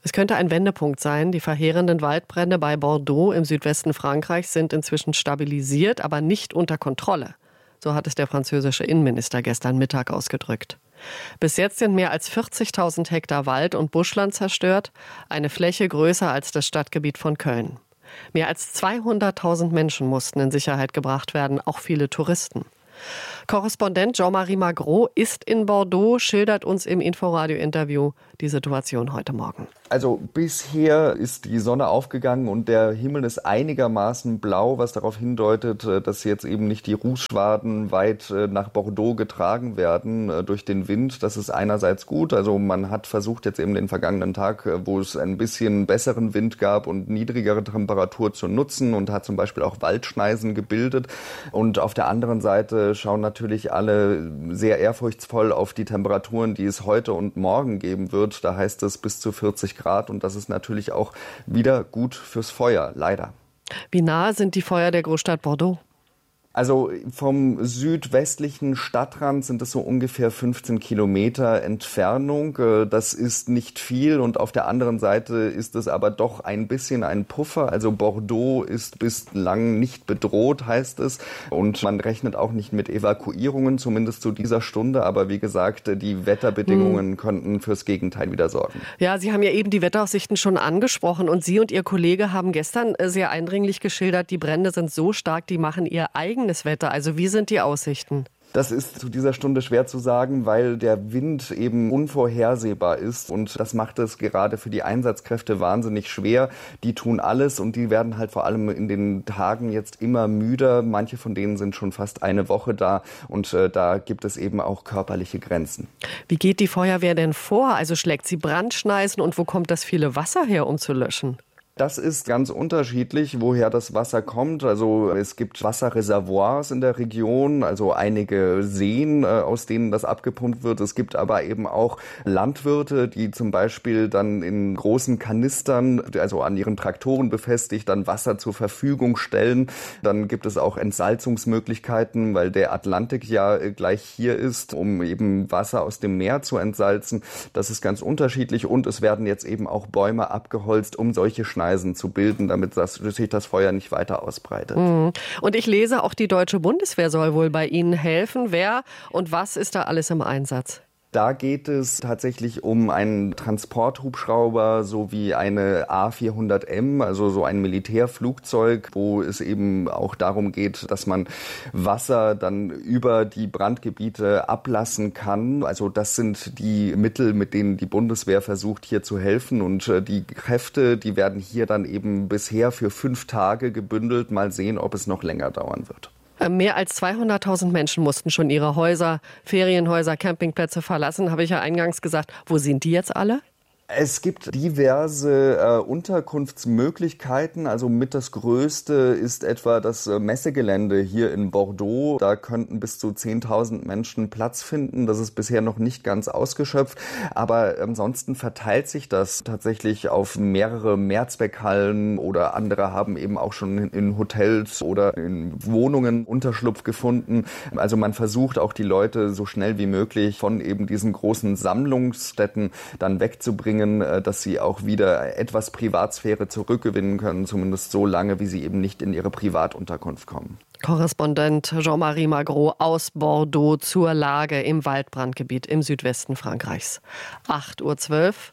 Es könnte ein Wendepunkt sein. Die verheerenden Waldbrände bei Bordeaux im Südwesten Frankreichs sind inzwischen stabilisiert, aber nicht unter Kontrolle. So hat es der französische Innenminister gestern Mittag ausgedrückt. Bis jetzt sind mehr als vierzigtausend Hektar Wald und Buschland zerstört, eine Fläche größer als das Stadtgebiet von Köln. Mehr als zweihunderttausend Menschen mussten in Sicherheit gebracht werden, auch viele Touristen. Korrespondent Jean-Marie Magro ist in Bordeaux, schildert uns im Inforadio-Interview die Situation heute Morgen. Also bisher ist die Sonne aufgegangen und der Himmel ist einigermaßen blau, was darauf hindeutet, dass jetzt eben nicht die Rußschwaden weit nach Bordeaux getragen werden durch den Wind. Das ist einerseits gut. Also man hat versucht jetzt eben den vergangenen Tag, wo es ein bisschen besseren Wind gab und niedrigere Temperatur zu nutzen und hat zum Beispiel auch Waldschneisen gebildet. Und auf der anderen Seite schauen natürlich alle sehr ehrfurchtsvoll auf die Temperaturen, die es heute und morgen geben wird. Da heißt es bis zu vierzig Grad und das ist natürlich auch wieder gut fürs Feuer, leider. Wie nahe sind die Feuer der Großstadt Bordeaux? Also vom südwestlichen Stadtrand sind es so ungefähr fünfzehn Kilometer Entfernung. Das ist nicht viel und auf der anderen Seite ist es aber doch ein bisschen ein Puffer. Also Bordeaux ist bislang nicht bedroht, heißt es. Und man rechnet auch nicht mit Evakuierungen, zumindest zu dieser Stunde. Aber wie gesagt, die Wetterbedingungen hm. könnten fürs Gegenteil wieder sorgen. Ja, Sie haben ja eben die Wetteraussichten schon angesprochen. Und Sie und Ihr Kollege haben gestern sehr eindringlich geschildert, die Brände sind so stark, die machen ihr eigenes Wetter. Also wie sind die Aussichten? Das ist zu dieser Stunde schwer zu sagen, weil der Wind eben unvorhersehbar ist und das macht es gerade für die Einsatzkräfte wahnsinnig schwer. Die tun alles und die werden halt vor allem in den Tagen jetzt immer müder. Manche von denen sind schon fast eine Woche da und äh, da gibt es eben auch körperliche Grenzen. Wie geht die Feuerwehr denn vor? Also schlägt sie Brandschneisen und wo kommt das viele Wasser her, um zu löschen? Das ist ganz unterschiedlich, woher das Wasser kommt. Also es gibt Wasserreservoirs in der Region, also einige Seen, aus denen das abgepumpt wird. Es gibt aber eben auch Landwirte, die zum Beispiel dann in großen Kanistern, also an ihren Traktoren befestigt, dann Wasser zur Verfügung stellen. Dann gibt es auch Entsalzungsmöglichkeiten, weil der Atlantik ja gleich hier ist, um eben Wasser aus dem Meer zu entsalzen. Das ist ganz unterschiedlich und es werden jetzt eben auch Bäume abgeholzt, um solche Schneisen zu bilden, damit das, sich das Feuer nicht weiter ausbreitet. Und ich lese, auch die deutsche Bundeswehr soll wohl bei Ihnen helfen. Wer und was ist da alles im Einsatz? Da geht es tatsächlich um einen Transporthubschrauber sowie eine A vierhundert M, also so ein Militärflugzeug, wo es eben auch darum geht, dass man Wasser dann über die Brandgebiete ablassen kann. Also das sind die Mittel, mit denen die Bundeswehr versucht, hier zu helfen. Und die Kräfte, die werden hier dann eben bisher für fünf Tage gebündelt. Mal sehen, ob es noch länger dauern wird. Mehr als zweihunderttausend Menschen mussten schon ihre Häuser, Ferienhäuser, Campingplätze verlassen, habe ich ja eingangs gesagt. Wo sind die jetzt alle? Es gibt diverse äh, Unterkunftsmöglichkeiten. Also mit das Größte ist etwa das äh, Messegelände hier in Bordeaux. Da könnten bis zu zehntausend Menschen Platz finden. Das ist bisher noch nicht ganz ausgeschöpft. Aber ansonsten verteilt sich das tatsächlich auf mehrere Mehrzweckhallen oder andere haben eben auch schon in, in Hotels oder in Wohnungen Unterschlupf gefunden. Also man versucht auch die Leute so schnell wie möglich von eben diesen großen Sammlungsstätten dann wegzubringen, dass sie auch wieder etwas Privatsphäre zurückgewinnen können, zumindest so lange, wie sie eben nicht in ihre Privatunterkunft kommen. Korrespondent Jean-Marie Magro aus Bordeaux zur Lage im Waldbrandgebiet im Südwesten Frankreichs. acht Uhr zwölf.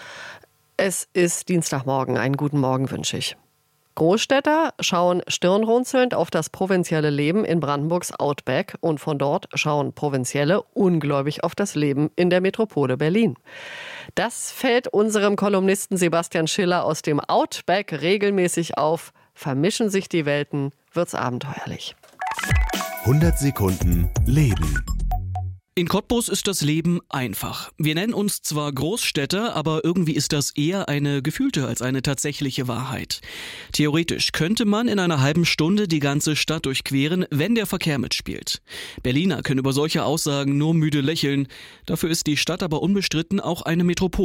Es ist Dienstagmorgen. Einen guten Morgen wünsche ich. Großstädter schauen stirnrunzelnd auf das provinzielle Leben in Brandenburgs Outback und von dort schauen Provinzielle ungläubig auf das Leben in der Metropole Berlin. Das fällt unserem Kolumnisten Sebastian Schiller aus dem Outback regelmäßig auf. Vermischen sich die Welten, wird's abenteuerlich. hundert Sekunden Leben. In Cottbus ist das Leben einfach. Wir nennen uns zwar Großstädter, aber irgendwie ist das eher eine gefühlte als eine tatsächliche Wahrheit. Theoretisch könnte man in einer halben Stunde die ganze Stadt durchqueren, wenn der Verkehr mitspielt. Berliner können über solche Aussagen nur müde lächeln. Dafür ist die Stadt aber unbestritten auch eine Metropole.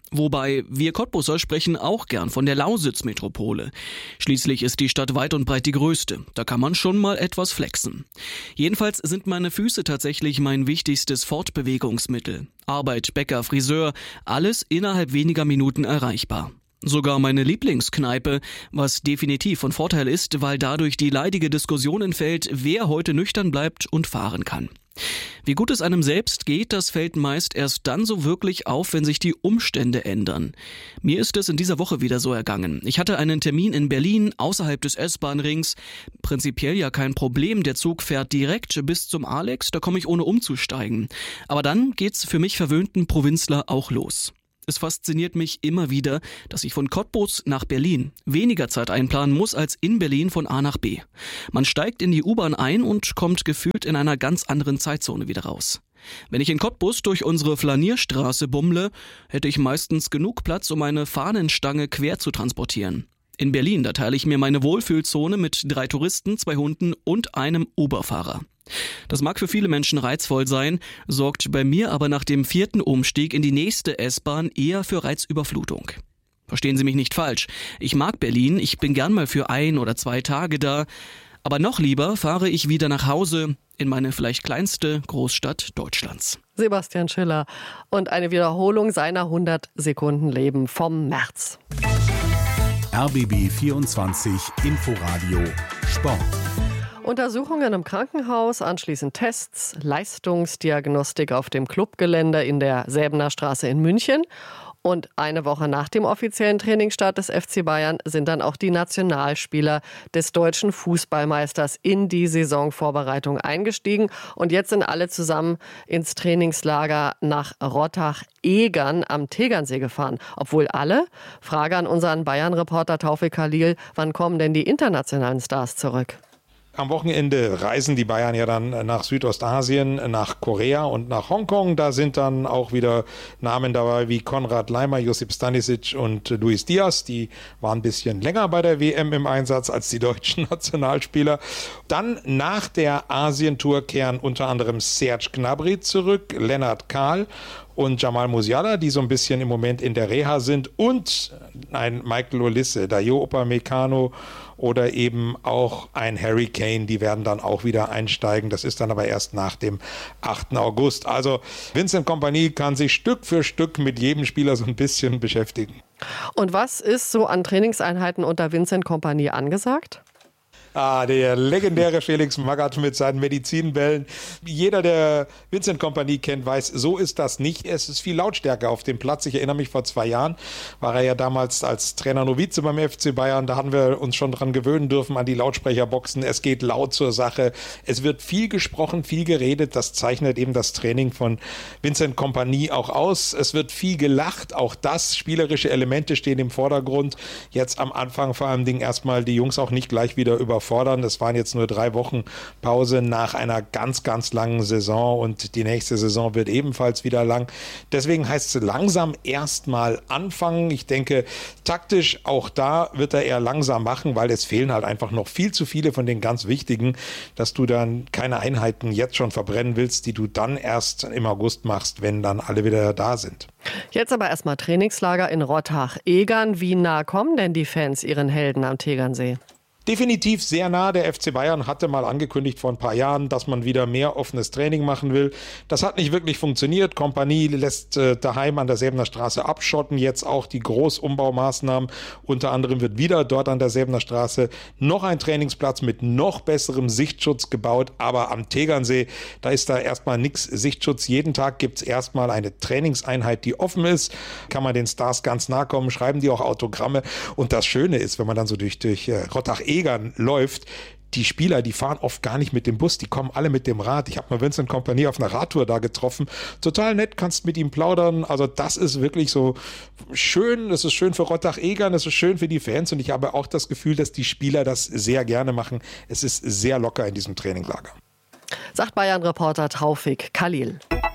Wobei wir Cottbusser sprechen auch gern von der Lausitz-Metropole. Schließlich ist die Stadt weit und breit die größte. Da kann man schon mal etwas flexen. Jedenfalls sind meine Füße tatsächlich mein wichtigstes Fortbewegungsmittel. Arbeit, Bäcker, Friseur, alles innerhalb weniger Minuten erreichbar. Sogar meine Lieblingskneipe, was definitiv von Vorteil ist, weil dadurch die leidige Diskussion entfällt, wer heute nüchtern bleibt und fahren kann. Wie gut es einem selbst geht, das fällt meist erst dann so wirklich auf, wenn sich die Umstände ändern. Mir ist es in dieser Woche wieder so ergangen. Ich hatte einen Termin in Berlin, außerhalb des S-Bahn-Rings. Prinzipiell ja kein Problem, der Zug fährt direkt bis zum Alex, da komme ich ohne umzusteigen. Aber dann geht's für mich verwöhnten Provinzler auch los. Es fasziniert mich immer wieder, dass ich von Cottbus nach Berlin weniger Zeit einplanen muss als in Berlin von A nach B. Man steigt in die U-Bahn ein und kommt gefühlt in einer ganz anderen Zeitzone wieder raus. Wenn ich in Cottbus durch unsere Flanierstraße bummle, hätte ich meistens genug Platz, um eine Fahnenstange quer zu transportieren. In Berlin, da teile ich mir meine Wohlfühlzone mit drei Touristen, zwei Hunden und einem Uber-Fahrer. Das mag für viele Menschen reizvoll sein, sorgt bei mir aber nach dem vierten Umstieg in die nächste S-Bahn eher für Reizüberflutung. Verstehen Sie mich nicht falsch. Ich mag Berlin, ich bin gern mal für ein oder zwei Tage da, aber noch lieber fahre ich wieder nach Hause in meine vielleicht kleinste Großstadt Deutschlands. Sebastian Schiller und eine Wiederholung seiner hundert Sekunden Leben vom März. R B B vierundzwanzig Inforadio Sport. Untersuchungen im Krankenhaus, anschließend Tests, Leistungsdiagnostik auf dem Clubgelände in der Säbener Straße in München. Und eine Woche nach dem offiziellen Trainingsstart des F C Bayern sind dann auch die Nationalspieler des deutschen Fußballmeisters in die Saisonvorbereitung eingestiegen. Und jetzt sind alle zusammen ins Trainingslager nach Rottach-Egern am Tegernsee gefahren. Obwohl alle? Frage an unseren Bayern-Reporter Taufik Khalil, wann kommen denn die internationalen Stars zurück? Am Wochenende reisen die Bayern ja dann nach Südostasien, nach Korea und nach Hongkong. Da sind dann auch wieder Namen dabei wie Konrad Laimer, Josip Stanisic und Luis Diaz. Die waren ein bisschen länger bei der W M im Einsatz als die deutschen Nationalspieler. Dann nach der Asientour kehren unter anderem Serge Gnabry zurück, Lennart Kahl und Jamal Musiala, die so ein bisschen im Moment in der Reha sind, und ein Michael Olise, Dayo Upamecano oder eben auch ein Harry Kane, die werden dann auch wieder einsteigen. Das ist dann aber erst nach dem achten August. Also Vincent Kompany kann sich Stück für Stück mit jedem Spieler so ein bisschen beschäftigen. Und was ist so an Trainingseinheiten unter Vincent Kompany angesagt? Ah, der legendäre Felix Magath mit seinen Medizinbällen. Jeder, der Vincent Kompany kennt, weiß, so ist das nicht. Es ist viel Lautstärke auf dem Platz. Ich erinnere mich, vor zwei Jahren war er ja damals als Trainer Novize beim F C Bayern. Da haben wir uns schon dran gewöhnen dürfen an die Lautsprecherboxen. Es geht laut zur Sache. Es wird viel gesprochen, viel geredet. Das zeichnet eben das Training von Vincent Kompany auch aus. Es wird viel gelacht. Auch das, spielerische Elemente stehen im Vordergrund. Jetzt am Anfang vor allem Dingen erstmal die Jungs auch nicht gleich wieder über fordern. Das waren jetzt nur drei Wochen Pause nach einer ganz, ganz langen Saison und die nächste Saison wird ebenfalls wieder lang. Deswegen heißt es langsam erstmal anfangen. Ich denke, taktisch auch da wird er eher langsam machen, weil es fehlen halt einfach noch viel zu viele von den ganz wichtigen, dass du dann keine Einheiten jetzt schon verbrennen willst, die du dann erst im August machst, wenn dann alle wieder da sind. Jetzt aber erstmal Trainingslager in Rottach-Egern. Wie nah kommen denn die Fans ihren Helden am Tegernsee? Definitiv sehr nah. Der F C Bayern hatte mal angekündigt vor ein paar Jahren, dass man wieder mehr offenes Training machen will. Das hat nicht wirklich funktioniert. Kompany lässt äh, daheim an der Säbener Straße abschotten. Jetzt auch die Großumbaumaßnahmen. Unter anderem wird wieder dort an der Säbener Straße noch ein Trainingsplatz mit noch besserem Sichtschutz gebaut. Aber am Tegernsee, da ist da erstmal nichts Sichtschutz. Jeden Tag gibt es erstmal eine Trainingseinheit, die offen ist. Kann man den Stars ganz nahe kommen, schreiben die auch Autogramme. Und das Schöne ist, wenn man dann so durch, durch äh, Rottach-Egern läuft, die Spieler, die fahren oft gar nicht mit dem Bus, die kommen alle mit dem Rad. Ich habe mal Vincent Kompany auf einer Radtour da getroffen. Total nett, kannst mit ihm plaudern. Also das ist wirklich so schön. Es ist schön für Rottach-Egern, es ist schön für die Fans und ich habe auch das Gefühl, dass die Spieler das sehr gerne machen. Es ist sehr locker in diesem Traininglager. Sagt Bayern-Reporter Taufik Khalil.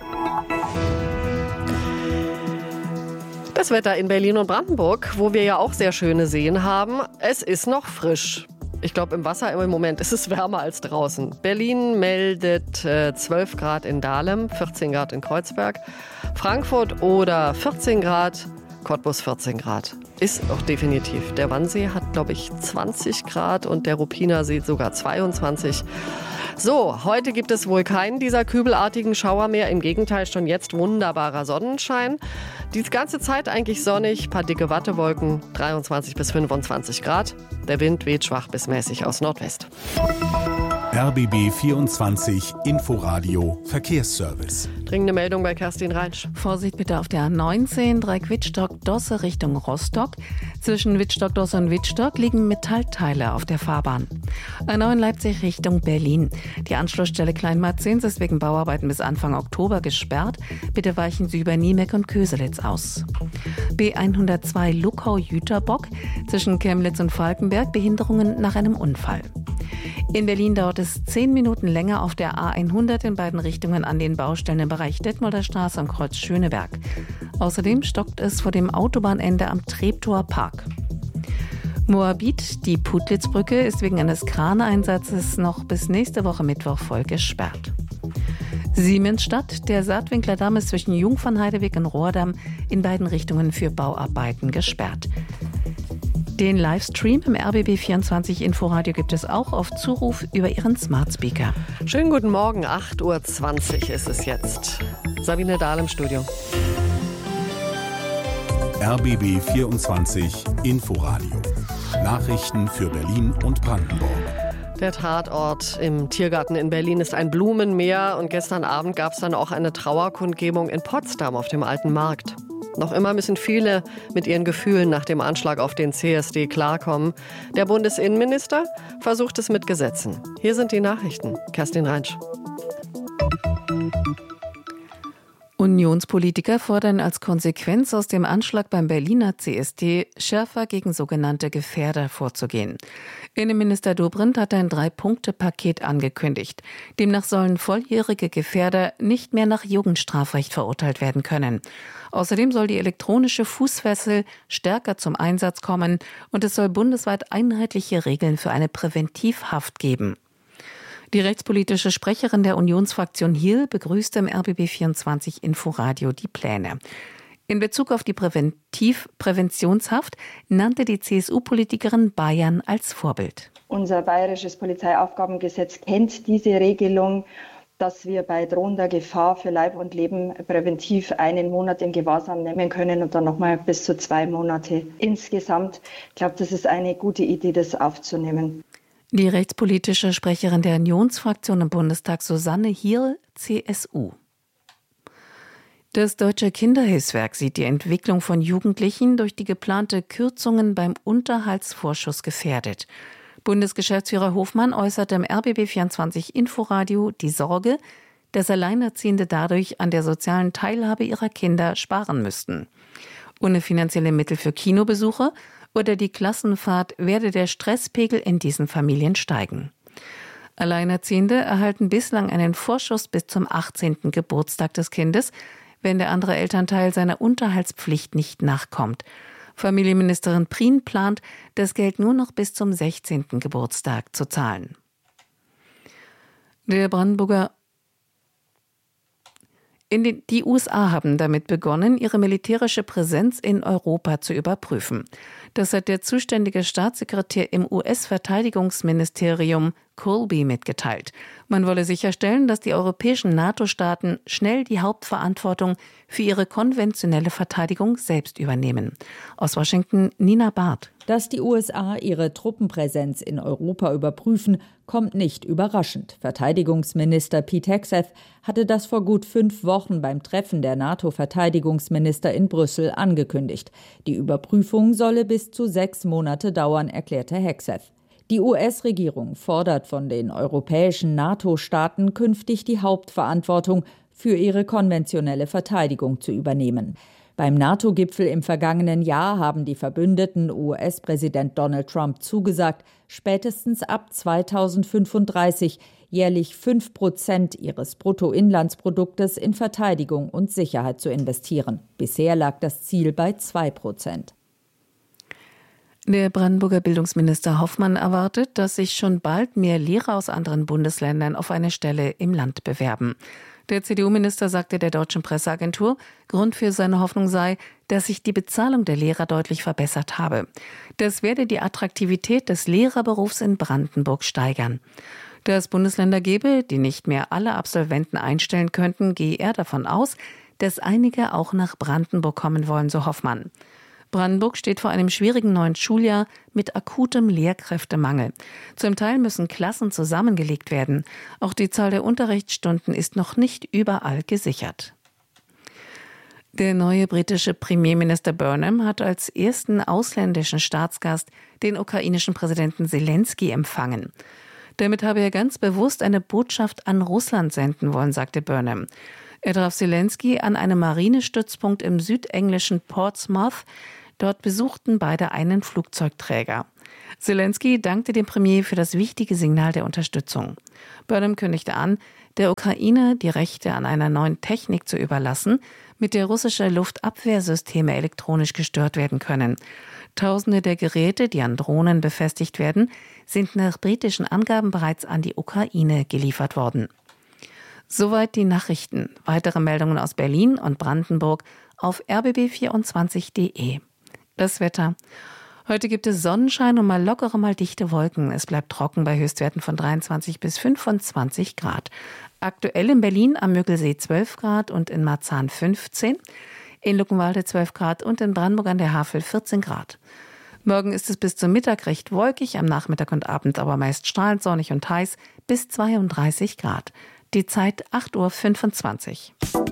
Das Wetter in Berlin und Brandenburg, wo wir ja auch sehr schöne Seen haben. Es ist noch frisch. Ich glaube, im Wasser im Moment ist es wärmer als draußen. Berlin meldet äh, zwölf Grad in Dahlem, vierzehn Grad in Kreuzberg. Frankfurt oder vierzehn Grad, Cottbus vierzehn Grad. Ist auch definitiv. Der Wannsee hat, glaube ich, zwanzig Grad und der Ruppiner See sogar zweiundzwanzig. So, heute gibt es wohl keinen dieser kübelartigen Schauer mehr. Im Gegenteil, schon jetzt wunderbarer Sonnenschein. Die ganze Zeit eigentlich sonnig, paar dicke Wattewolken, dreiundzwanzig bis fünfundzwanzig Grad. Der Wind weht schwach bis mäßig aus Nordwest. R B B vierundzwanzig Inforadio Verkehrsservice. Dringende Meldung bei Kerstin Reinsch. Vorsicht bitte auf der A neunzehn, Dreieck Wittstock-Dosse Richtung Rostock. Zwischen Wittstock-Dosse und Wittstock liegen Metallteile auf der Fahrbahn. A neun Leipzig Richtung Berlin. Die Anschlussstelle Kleinmarzens ist wegen Bauarbeiten bis Anfang Oktober gesperrt. Bitte weichen Sie über Niemeck und Köselitz aus. B hundertzwei Luckau-Jüterbock. Zwischen Chemnitz und Falkenberg Behinderungen nach einem Unfall. In Berlin dauert es zehn Minuten länger auf der A hundert in beiden Richtungen an den Baustellen im Bereich Detmolder Straße am Kreuz Schöneberg. Außerdem stockt es vor dem Autobahnende am Treptower Park. Moabit, die Putlitz-Brücke, ist wegen eines Kraneinsatzes noch bis nächste Woche Mittwoch voll gesperrt. Siemensstadt, der Saatwinkler Damm ist zwischen Jungfernheideweg und Rohrdamm in beiden Richtungen für Bauarbeiten gesperrt. Den Livestream im R B B vierundzwanzig Inforadio gibt es auch auf Zuruf über Ihren Smart Speaker. Schönen guten Morgen, acht Uhr zwanzig ist es jetzt. Sabine Dahl im Studio. R B B vierundzwanzig Inforadio. Nachrichten für Berlin und Brandenburg. Der Tatort im Tiergarten in Berlin ist ein Blumenmeer und gestern Abend gab es dann auch eine Trauerkundgebung in Potsdam auf dem Alten Markt. Noch immer müssen viele mit ihren Gefühlen nach dem Anschlag auf den C S D klarkommen. Der Bundesinnenminister versucht es mit Gesetzen. Hier sind die Nachrichten. Kerstin Reinsch. Unionspolitiker fordern als Konsequenz aus dem Anschlag beim Berliner C S D schärfer gegen sogenannte Gefährder vorzugehen. Innenminister Dobrindt hat ein Drei-Punkte-Paket angekündigt. Demnach sollen volljährige Gefährder nicht mehr nach Jugendstrafrecht verurteilt werden können. Außerdem soll die elektronische Fußfessel stärker zum Einsatz kommen und es soll bundesweit einheitliche Regeln für eine Präventivhaft geben. Die rechtspolitische Sprecherin der Unionsfraktion Hill begrüßte im R B B vierundzwanzig Inforadio die Pläne. In Bezug auf die Präventiv- Präventionshaft nannte die C S U-Politikerin Bayern als Vorbild. Unser bayerisches Polizeiaufgabengesetz kennt diese Regelung, dass wir bei drohender Gefahr für Leib und Leben präventiv einen Monat in Gewahrsam nehmen können und dann nochmal bis zu zwei Monate insgesamt. Ich glaube, das ist eine gute Idee, das aufzunehmen. Die rechtspolitische Sprecherin der Unionsfraktion im Bundestag, Susanne Hill, C S U. Das Deutsche Kinderhilfswerk sieht die Entwicklung von Jugendlichen durch die geplante Kürzungen beim Unterhaltsvorschuss gefährdet. Bundesgeschäftsführer Hofmann äußerte im R B B vierundzwanzig Inforadio die Sorge, dass Alleinerziehende dadurch an der sozialen Teilhabe ihrer Kinder sparen müssten. Ohne finanzielle Mittel für Kinobesuche oder die Klassenfahrt werde der Stresspegel in diesen Familien steigen. Alleinerziehende erhalten bislang einen Vorschuss bis zum achtzehnten Geburtstag des Kindes, wenn der andere Elternteil seiner Unterhaltspflicht nicht nachkommt. Familienministerin Prien plant, das Geld nur noch bis zum sechzehnten Geburtstag zu zahlen. Der Brandenburger In den, die U S A haben damit begonnen, ihre militärische Präsenz in Europa zu überprüfen. Das hat der zuständige Staatssekretär im U S-Verteidigungsministerium Colby mitgeteilt. Man wolle sicherstellen, dass die europäischen NATO-Staaten schnell die Hauptverantwortung für ihre konventionelle Verteidigung selbst übernehmen. Aus Washington Nina Barth. Dass die U S A ihre Truppenpräsenz in Europa überprüfen, kommt nicht überraschend. Verteidigungsminister Pete Hegseth hatte das vor gut fünf Wochen beim Treffen der NATO-Verteidigungsminister in Brüssel angekündigt. Die Überprüfung solle bis zu sechs Monate dauern, erklärte Hegseth. Die U S-Regierung fordert von den europäischen NATO-Staaten künftig die Hauptverantwortung für ihre konventionelle Verteidigung zu übernehmen. Beim NATO-Gipfel im vergangenen Jahr haben die Verbündeten U S-Präsident Donald Trump zugesagt, spätestens ab zweitausendfünfunddreißig jährlich fünf Prozent ihres Bruttoinlandsproduktes in Verteidigung und Sicherheit zu investieren. Bisher lag das Ziel bei zwei Prozent. Der Brandenburger Bildungsminister Hoffmann erwartet, dass sich schon bald mehr Lehrer aus anderen Bundesländern auf eine Stelle im Land bewerben. Der C D U-Minister sagte der deutschen Presseagentur, Grund für seine Hoffnung sei, dass sich die Bezahlung der Lehrer deutlich verbessert habe. Das werde die Attraktivität des Lehrerberufs in Brandenburg steigern. Da es Bundesländer gebe, die nicht mehr alle Absolventen einstellen könnten, gehe er davon aus, dass einige auch nach Brandenburg kommen wollen, so Hoffmann. Brandenburg steht vor einem schwierigen neuen Schuljahr mit akutem Lehrkräftemangel. Zum Teil müssen Klassen zusammengelegt werden. Auch die Zahl der Unterrichtsstunden ist noch nicht überall gesichert. Der neue britische Premierminister Burnham hat als ersten ausländischen Staatsgast den ukrainischen Präsidenten Zelensky empfangen. Damit habe er ganz bewusst eine Botschaft an Russland senden wollen, sagte Burnham. Er traf Zelensky an einem Marinestützpunkt im südenglischen Portsmouth. Dort besuchten beide einen Flugzeugträger. Zelensky dankte dem Premier für das wichtige Signal der Unterstützung. Burnham kündigte an, der Ukraine die Rechte an einer neuen Technik zu überlassen, mit der russische Luftabwehrsysteme elektronisch gestört werden können. Tausende der Geräte, die an Drohnen befestigt werden, sind nach britischen Angaben bereits an die Ukraine geliefert worden. Soweit die Nachrichten. Weitere Meldungen aus Berlin und Brandenburg auf r b b vierundzwanzig punkt d e. Das Wetter. Heute gibt es Sonnenschein und mal lockere, mal dichte Wolken. Es bleibt trocken bei Höchstwerten von dreiundzwanzig bis fünfundzwanzig Grad. Aktuell in Berlin am Müggelsee zwölf Grad und in Marzahn fünfzehn, in Luckenwalde zwölf Grad und in Brandenburg an der Havel vierzehn Grad. Morgen ist es bis zum Mittag recht wolkig, am Nachmittag und Abend aber meist strahlend sonnig und heiß bis zweiunddreißig Grad. Die Zeit acht Uhr fünfundzwanzig.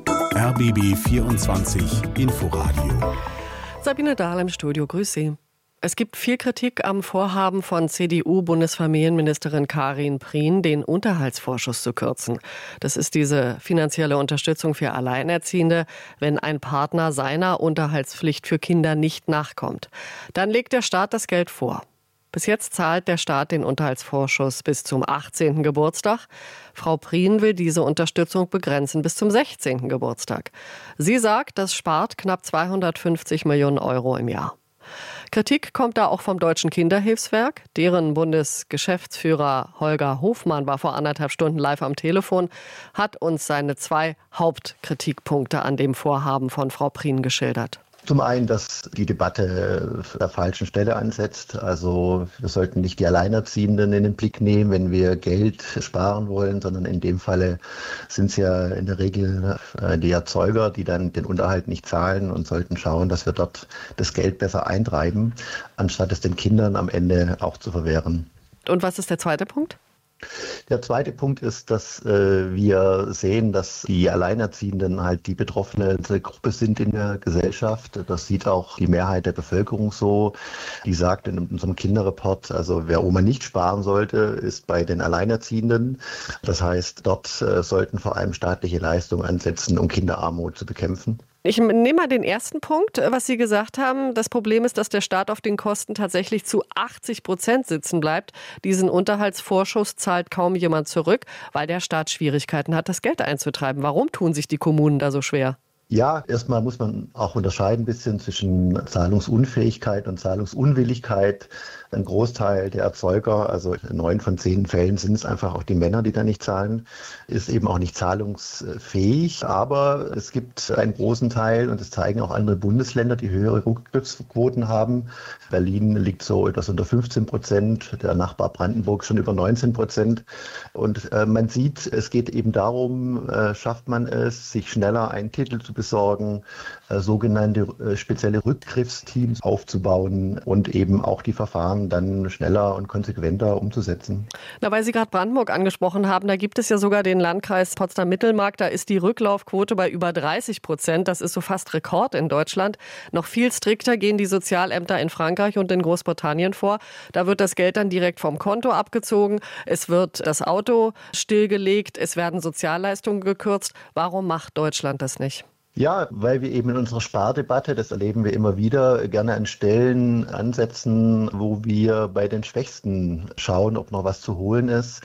R B B vierundzwanzig Inforadio. Sabine Dahl im Studio, grüß Sie. Es gibt viel Kritik am Vorhaben von C D U-Bundesfamilienministerin Karin Prien, den Unterhaltsvorschuss zu kürzen. Das ist diese finanzielle Unterstützung für Alleinerziehende, wenn ein Partner seiner Unterhaltspflicht für Kinder nicht nachkommt. Dann legt der Staat das Geld vor. Bis jetzt zahlt der Staat den Unterhaltsvorschuss bis zum achtzehnten Geburtstag. Frau Prien will diese Unterstützung begrenzen bis zum sechzehnten Geburtstag. Sie sagt, das spart knapp zweihundertfünfzig Millionen Euro im Jahr. Kritik kommt da auch vom Deutschen Kinderhilfswerk. Deren Bundesgeschäftsführer Holger Hofmann war vor anderthalb Stunden live am Telefon, hat uns seine zwei Hauptkritikpunkte an dem Vorhaben von Frau Prien geschildert. Zum einen, dass die Debatte an der falschen Stelle ansetzt. Also wir sollten nicht die Alleinerziehenden in den Blick nehmen, wenn wir Geld sparen wollen, sondern in dem Falle sind es ja in der Regel die Erzeuger, die dann den Unterhalt nicht zahlen und sollten schauen, dass wir dort das Geld besser eintreiben, anstatt es den Kindern am Ende auch zu verwehren. Und was ist der zweite Punkt? Der zweite Punkt ist, dass äh, wir sehen, dass die Alleinerziehenden halt die betroffene Gruppe sind in der Gesellschaft. Das sieht auch die Mehrheit der Bevölkerung so. Die sagt in unserem Kinderreport, also wer Oma nicht sparen sollte, ist bei den Alleinerziehenden. Das heißt, dort äh, sollten vor allem staatliche Leistungen ansetzen, um Kinderarmut zu bekämpfen. Ich nehme mal den ersten Punkt, was Sie gesagt haben. Das Problem ist, dass der Staat auf den Kosten tatsächlich zu achtzig Prozent sitzen bleibt. Diesen Unterhaltsvorschuss zahlt kaum jemand zurück, weil der Staat Schwierigkeiten hat, das Geld einzutreiben. Warum tun sich die Kommunen da so schwer? Ja, erstmal muss man auch unterscheiden ein bisschen zwischen Zahlungsunfähigkeit und Zahlungsunwilligkeit. Ein Großteil der Erzeuger, also in neun von zehn Fällen sind es einfach auch die Männer, die da nicht zahlen, ist eben auch nicht zahlungsfähig. Aber es gibt einen großen Teil, und das zeigen auch andere Bundesländer, die höhere Rücktrittsquoten haben. Berlin liegt so etwas unter fünfzehn Prozent, der Nachbar Brandenburg schon über neunzehn Prozent. Und äh, man sieht, es geht eben darum, äh, schafft man es, sich schneller einen Titel zu besorgen, äh, sogenannte äh, spezielle Rückgriffsteams aufzubauen und eben auch die Verfahren dann schneller und konsequenter umzusetzen. Na, weil Sie gerade Brandenburg angesprochen haben, da gibt es ja sogar den Landkreis Potsdam-Mittelmark, da ist die Rücklaufquote bei über dreißig Prozent. Das ist so fast Rekord in Deutschland. Noch viel strikter gehen die Sozialämter in Frankreich und in Großbritannien vor. Da wird das Geld dann direkt vom Konto abgezogen. Es wird das Auto stillgelegt. Es werden Sozialleistungen gekürzt. Warum macht Deutschland das nicht? Ja, weil wir eben in unserer Spardebatte, das erleben wir immer wieder, gerne an Stellen ansetzen, wo wir bei den Schwächsten schauen, ob noch was zu holen ist.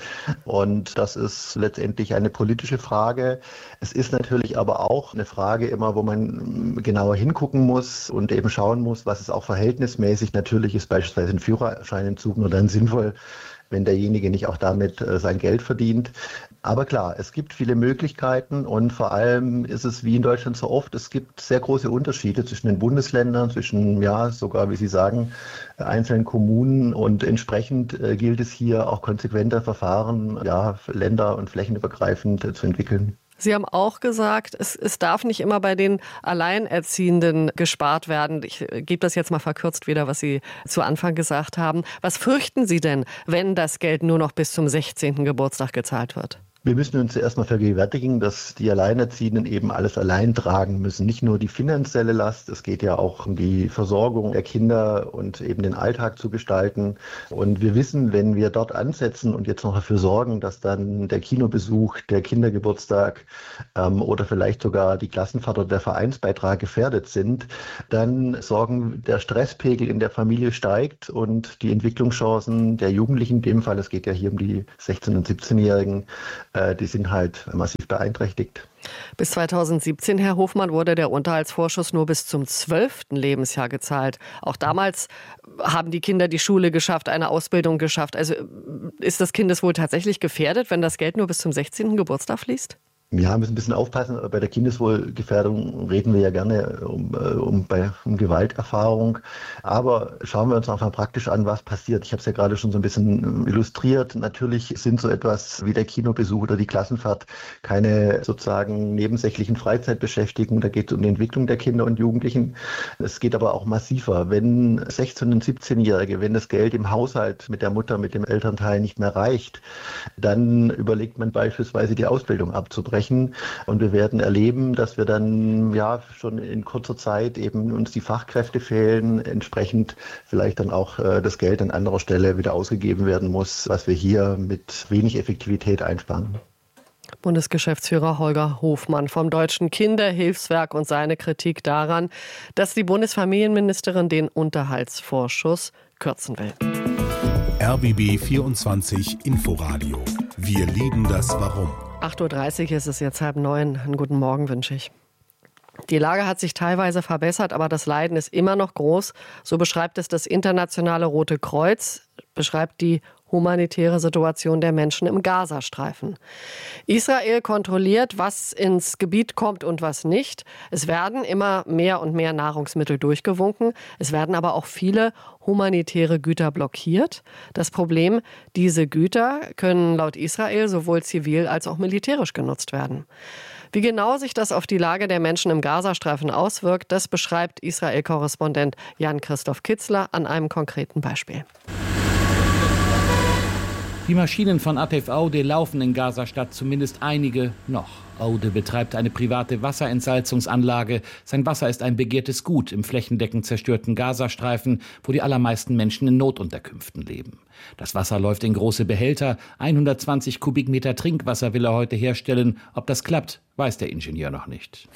Und das ist letztendlich eine politische Frage. Es ist natürlich aber auch eine Frage immer, wo man genauer hingucken muss und eben schauen muss, was ist auch verhältnismäßig. Natürlich ist beispielsweise ein Führerscheinentzug nur dann sinnvoll, wenn derjenige nicht auch damit äh, sein Geld verdient. Aber klar, es gibt viele Möglichkeiten und vor allem ist es wie in Deutschland so oft, es gibt sehr große Unterschiede zwischen den Bundesländern, zwischen, ja, sogar, wie Sie sagen, einzelnen Kommunen und entsprechend äh, gilt es hier auch konsequenter Verfahren, ja, länder- und flächenübergreifend äh, zu entwickeln. Sie haben auch gesagt, es, es darf nicht immer bei den Alleinerziehenden gespart werden. Ich gebe das jetzt mal verkürzt wieder, was Sie zu Anfang gesagt haben. Was fürchten Sie denn, wenn das Geld nur noch bis zum sechzehnten Geburtstag gezahlt wird? Wir müssen uns erstmal vergegenwärtigen, dass die Alleinerziehenden eben alles allein tragen müssen. Nicht nur die finanzielle Last, es geht ja auch um die Versorgung der Kinder und eben den Alltag zu gestalten. Und wir wissen, wenn wir dort ansetzen und jetzt noch dafür sorgen, dass dann der Kinobesuch, der Kindergeburtstag ähm, oder vielleicht sogar die Klassenfahrt oder der Vereinsbeitrag gefährdet sind, dann sorgen der Stresspegel in der Familie steigt und die Entwicklungschancen der Jugendlichen, in dem Fall, es geht ja hier um die sechzehn- und siebzehnjährigen, die sind halt massiv beeinträchtigt. Bis zweitausendsiebzehn, Herr Hofmann, wurde der Unterhaltsvorschuss nur bis zum zwölften Lebensjahr gezahlt. Auch damals haben die Kinder die Schule geschafft, eine Ausbildung geschafft. Also ist das Kindeswohl tatsächlich gefährdet, wenn das Geld nur bis zum sechzehnten Geburtstag fließt? Ja, müssen ein bisschen aufpassen. Bei der Kindeswohlgefährdung reden wir ja gerne um, um, bei, um Gewalterfahrung. Aber schauen wir uns einfach praktisch an, was passiert. Ich habe es ja gerade schon so ein bisschen illustriert. Natürlich sind so etwas wie der Kinobesuch oder die Klassenfahrt keine sozusagen nebensächlichen Freizeitbeschäftigungen. Da geht es um die Entwicklung der Kinder und Jugendlichen. Es geht aber auch massiver. Wenn sechzehn- und siebzehnjährige, wenn das Geld im Haushalt mit der Mutter, mit dem Elternteil nicht mehr reicht, dann überlegt man beispielsweise die Ausbildung abzubrechen. Und wir werden erleben, dass wir dann ja schon in kurzer Zeit eben uns die Fachkräfte fehlen, entsprechend vielleicht dann auch äh, das Geld an anderer Stelle wieder ausgegeben werden muss, was wir hier mit wenig Effektivität einsparen. Bundesgeschäftsführer Holger Hofmann vom Deutschen Kinderhilfswerk und seine Kritik daran, dass die Bundesfamilienministerin den Unterhaltsvorschuss kürzen will. R B B vierundzwanzig Inforadio. Wir lieben das Warum. acht Uhr dreißig ist es jetzt halb neun. Einen guten Morgen wünsche ich. Die Lage hat sich teilweise verbessert, aber das Leiden ist immer noch groß. So beschreibt es das Internationale Rote Kreuz, beschreibt die humanitäre Situation der Menschen im Gazastreifen. Israel kontrolliert, was ins Gebiet kommt und was nicht. Es werden immer mehr und mehr Nahrungsmittel durchgewunken. Es werden aber auch viele humanitäre Güter blockiert. Das Problem, diese Güter können laut Israel sowohl zivil als auch militärisch genutzt werden. Wie genau sich das auf die Lage der Menschen im Gazastreifen auswirkt, das beschreibt Israel-Korrespondent Jan-Christoph Kitzler an einem konkreten Beispiel. Die Maschinen von A T F Aude laufen in Gazastadt, zumindest einige noch. Aude betreibt eine private Wasserentsalzungsanlage. Sein Wasser ist ein begehrtes Gut im flächendeckend zerstörten Gazastreifen, wo die allermeisten Menschen in Notunterkünften leben. Das Wasser läuft in große Behälter. hundertzwanzig Kubikmeter Trinkwasser will er heute herstellen. Ob das klappt, weiß der Ingenieur noch nicht.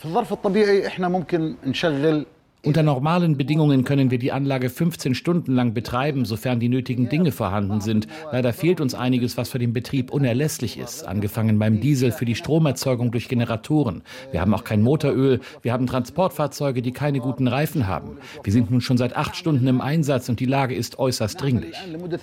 Unter normalen Bedingungen können wir die Anlage fünfzehn Stunden lang betreiben, sofern die nötigen Dinge vorhanden sind. Leider fehlt uns einiges, was für den Betrieb unerlässlich ist. Angefangen beim Diesel für die Stromerzeugung durch Generatoren. Wir haben auch kein Motoröl. Wir haben Transportfahrzeuge, die keine guten Reifen haben. Wir sind nun schon seit acht Stunden im Einsatz und die Lage ist äußerst dringlich.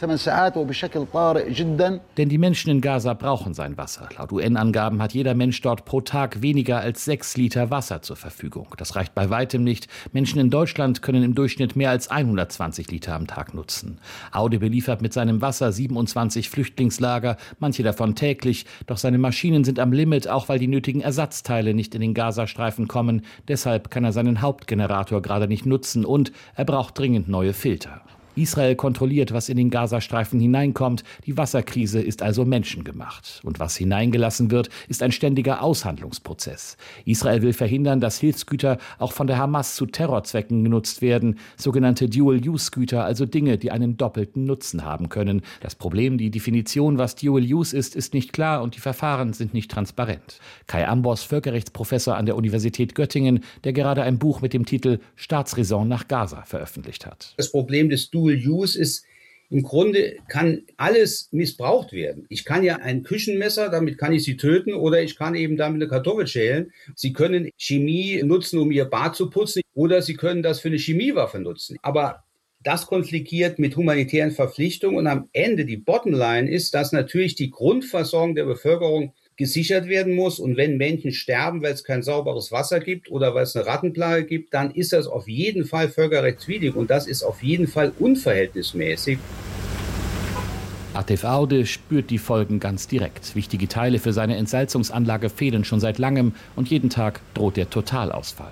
Denn die Menschen in Gaza brauchen sein Wasser. Laut U N-Angaben hat jeder Mensch dort pro Tag weniger als sechs Liter Wasser zur Verfügung. Das reicht bei weitem nicht. Menschen in Deutschland können im Durchschnitt mehr als hundertzwanzig Liter am Tag nutzen. Aude beliefert mit seinem Wasser siebenundzwanzig Flüchtlingslager, manche davon täglich. Doch seine Maschinen sind am Limit, auch weil die nötigen Ersatzteile nicht in den Gazastreifen kommen. Deshalb kann er seinen Hauptgenerator gerade nicht nutzen und er braucht dringend neue Filter. Israel kontrolliert, was in den Gazastreifen hineinkommt. Die Wasserkrise ist also menschengemacht. Und was hineingelassen wird, ist ein ständiger Aushandlungsprozess. Israel will verhindern, dass Hilfsgüter auch von der Hamas zu Terrorzwecken genutzt werden. Sogenannte Dual-Use-Güter, also Dinge, die einen doppelten Nutzen haben können. Das Problem, die Definition, was Dual-Use ist, ist nicht klar und die Verfahren sind nicht transparent. Kai Ambos, Völkerrechtsprofessor an der Universität Göttingen, der gerade ein Buch mit dem Titel Staatsräson nach Gaza veröffentlicht hat. Das Problem des Dual Use ist, im Grunde kann alles missbraucht werden. Ich kann ja ein Küchenmesser, damit kann ich Sie töten, oder ich kann eben damit eine Kartoffel schälen. Sie können Chemie nutzen, um Ihr Bad zu putzen, oder Sie können das für eine Chemiewaffe nutzen. Aber das konfligiert mit humanitären Verpflichtungen und am Ende die Bottomline ist, dass natürlich die Grundversorgung der Bevölkerung gesichert werden muss. Und wenn Menschen sterben, weil es kein sauberes Wasser gibt oder weil es eine Rattenplage gibt, dann ist das auf jeden Fall völkerrechtswidrig und das ist auf jeden Fall unverhältnismäßig. Atif Aude spürt die Folgen ganz direkt. Wichtige Teile für seine Entsalzungsanlage fehlen schon seit langem und jeden Tag droht der Totalausfall.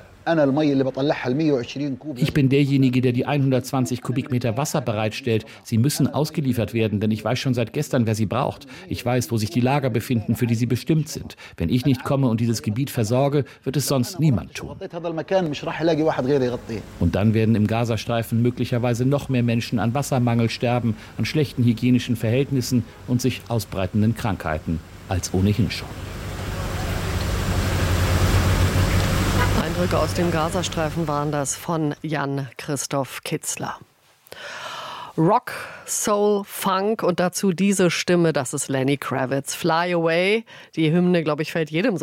Ich bin derjenige, der die hundertzwanzig Kubikmeter Wasser bereitstellt. Sie müssen ausgeliefert werden, denn ich weiß schon seit gestern, wer sie braucht. Ich weiß, wo sich die Lager befinden, für die sie bestimmt sind. Wenn ich nicht komme und dieses Gebiet versorge, wird es sonst niemand tun. Und dann werden im Gazastreifen möglicherweise noch mehr Menschen an Wassermangel sterben, an schlechten hygienischen Verhältnissen und sich ausbreitenden Krankheiten als ohnehin schon. Eindrücke aus dem Gazastreifen waren das von Jan-Christoph Kitzler. Rock, Soul, Funk und dazu diese Stimme, das ist Lenny Kravitz. Fly Away, die Hymne, glaube ich, fällt jedem so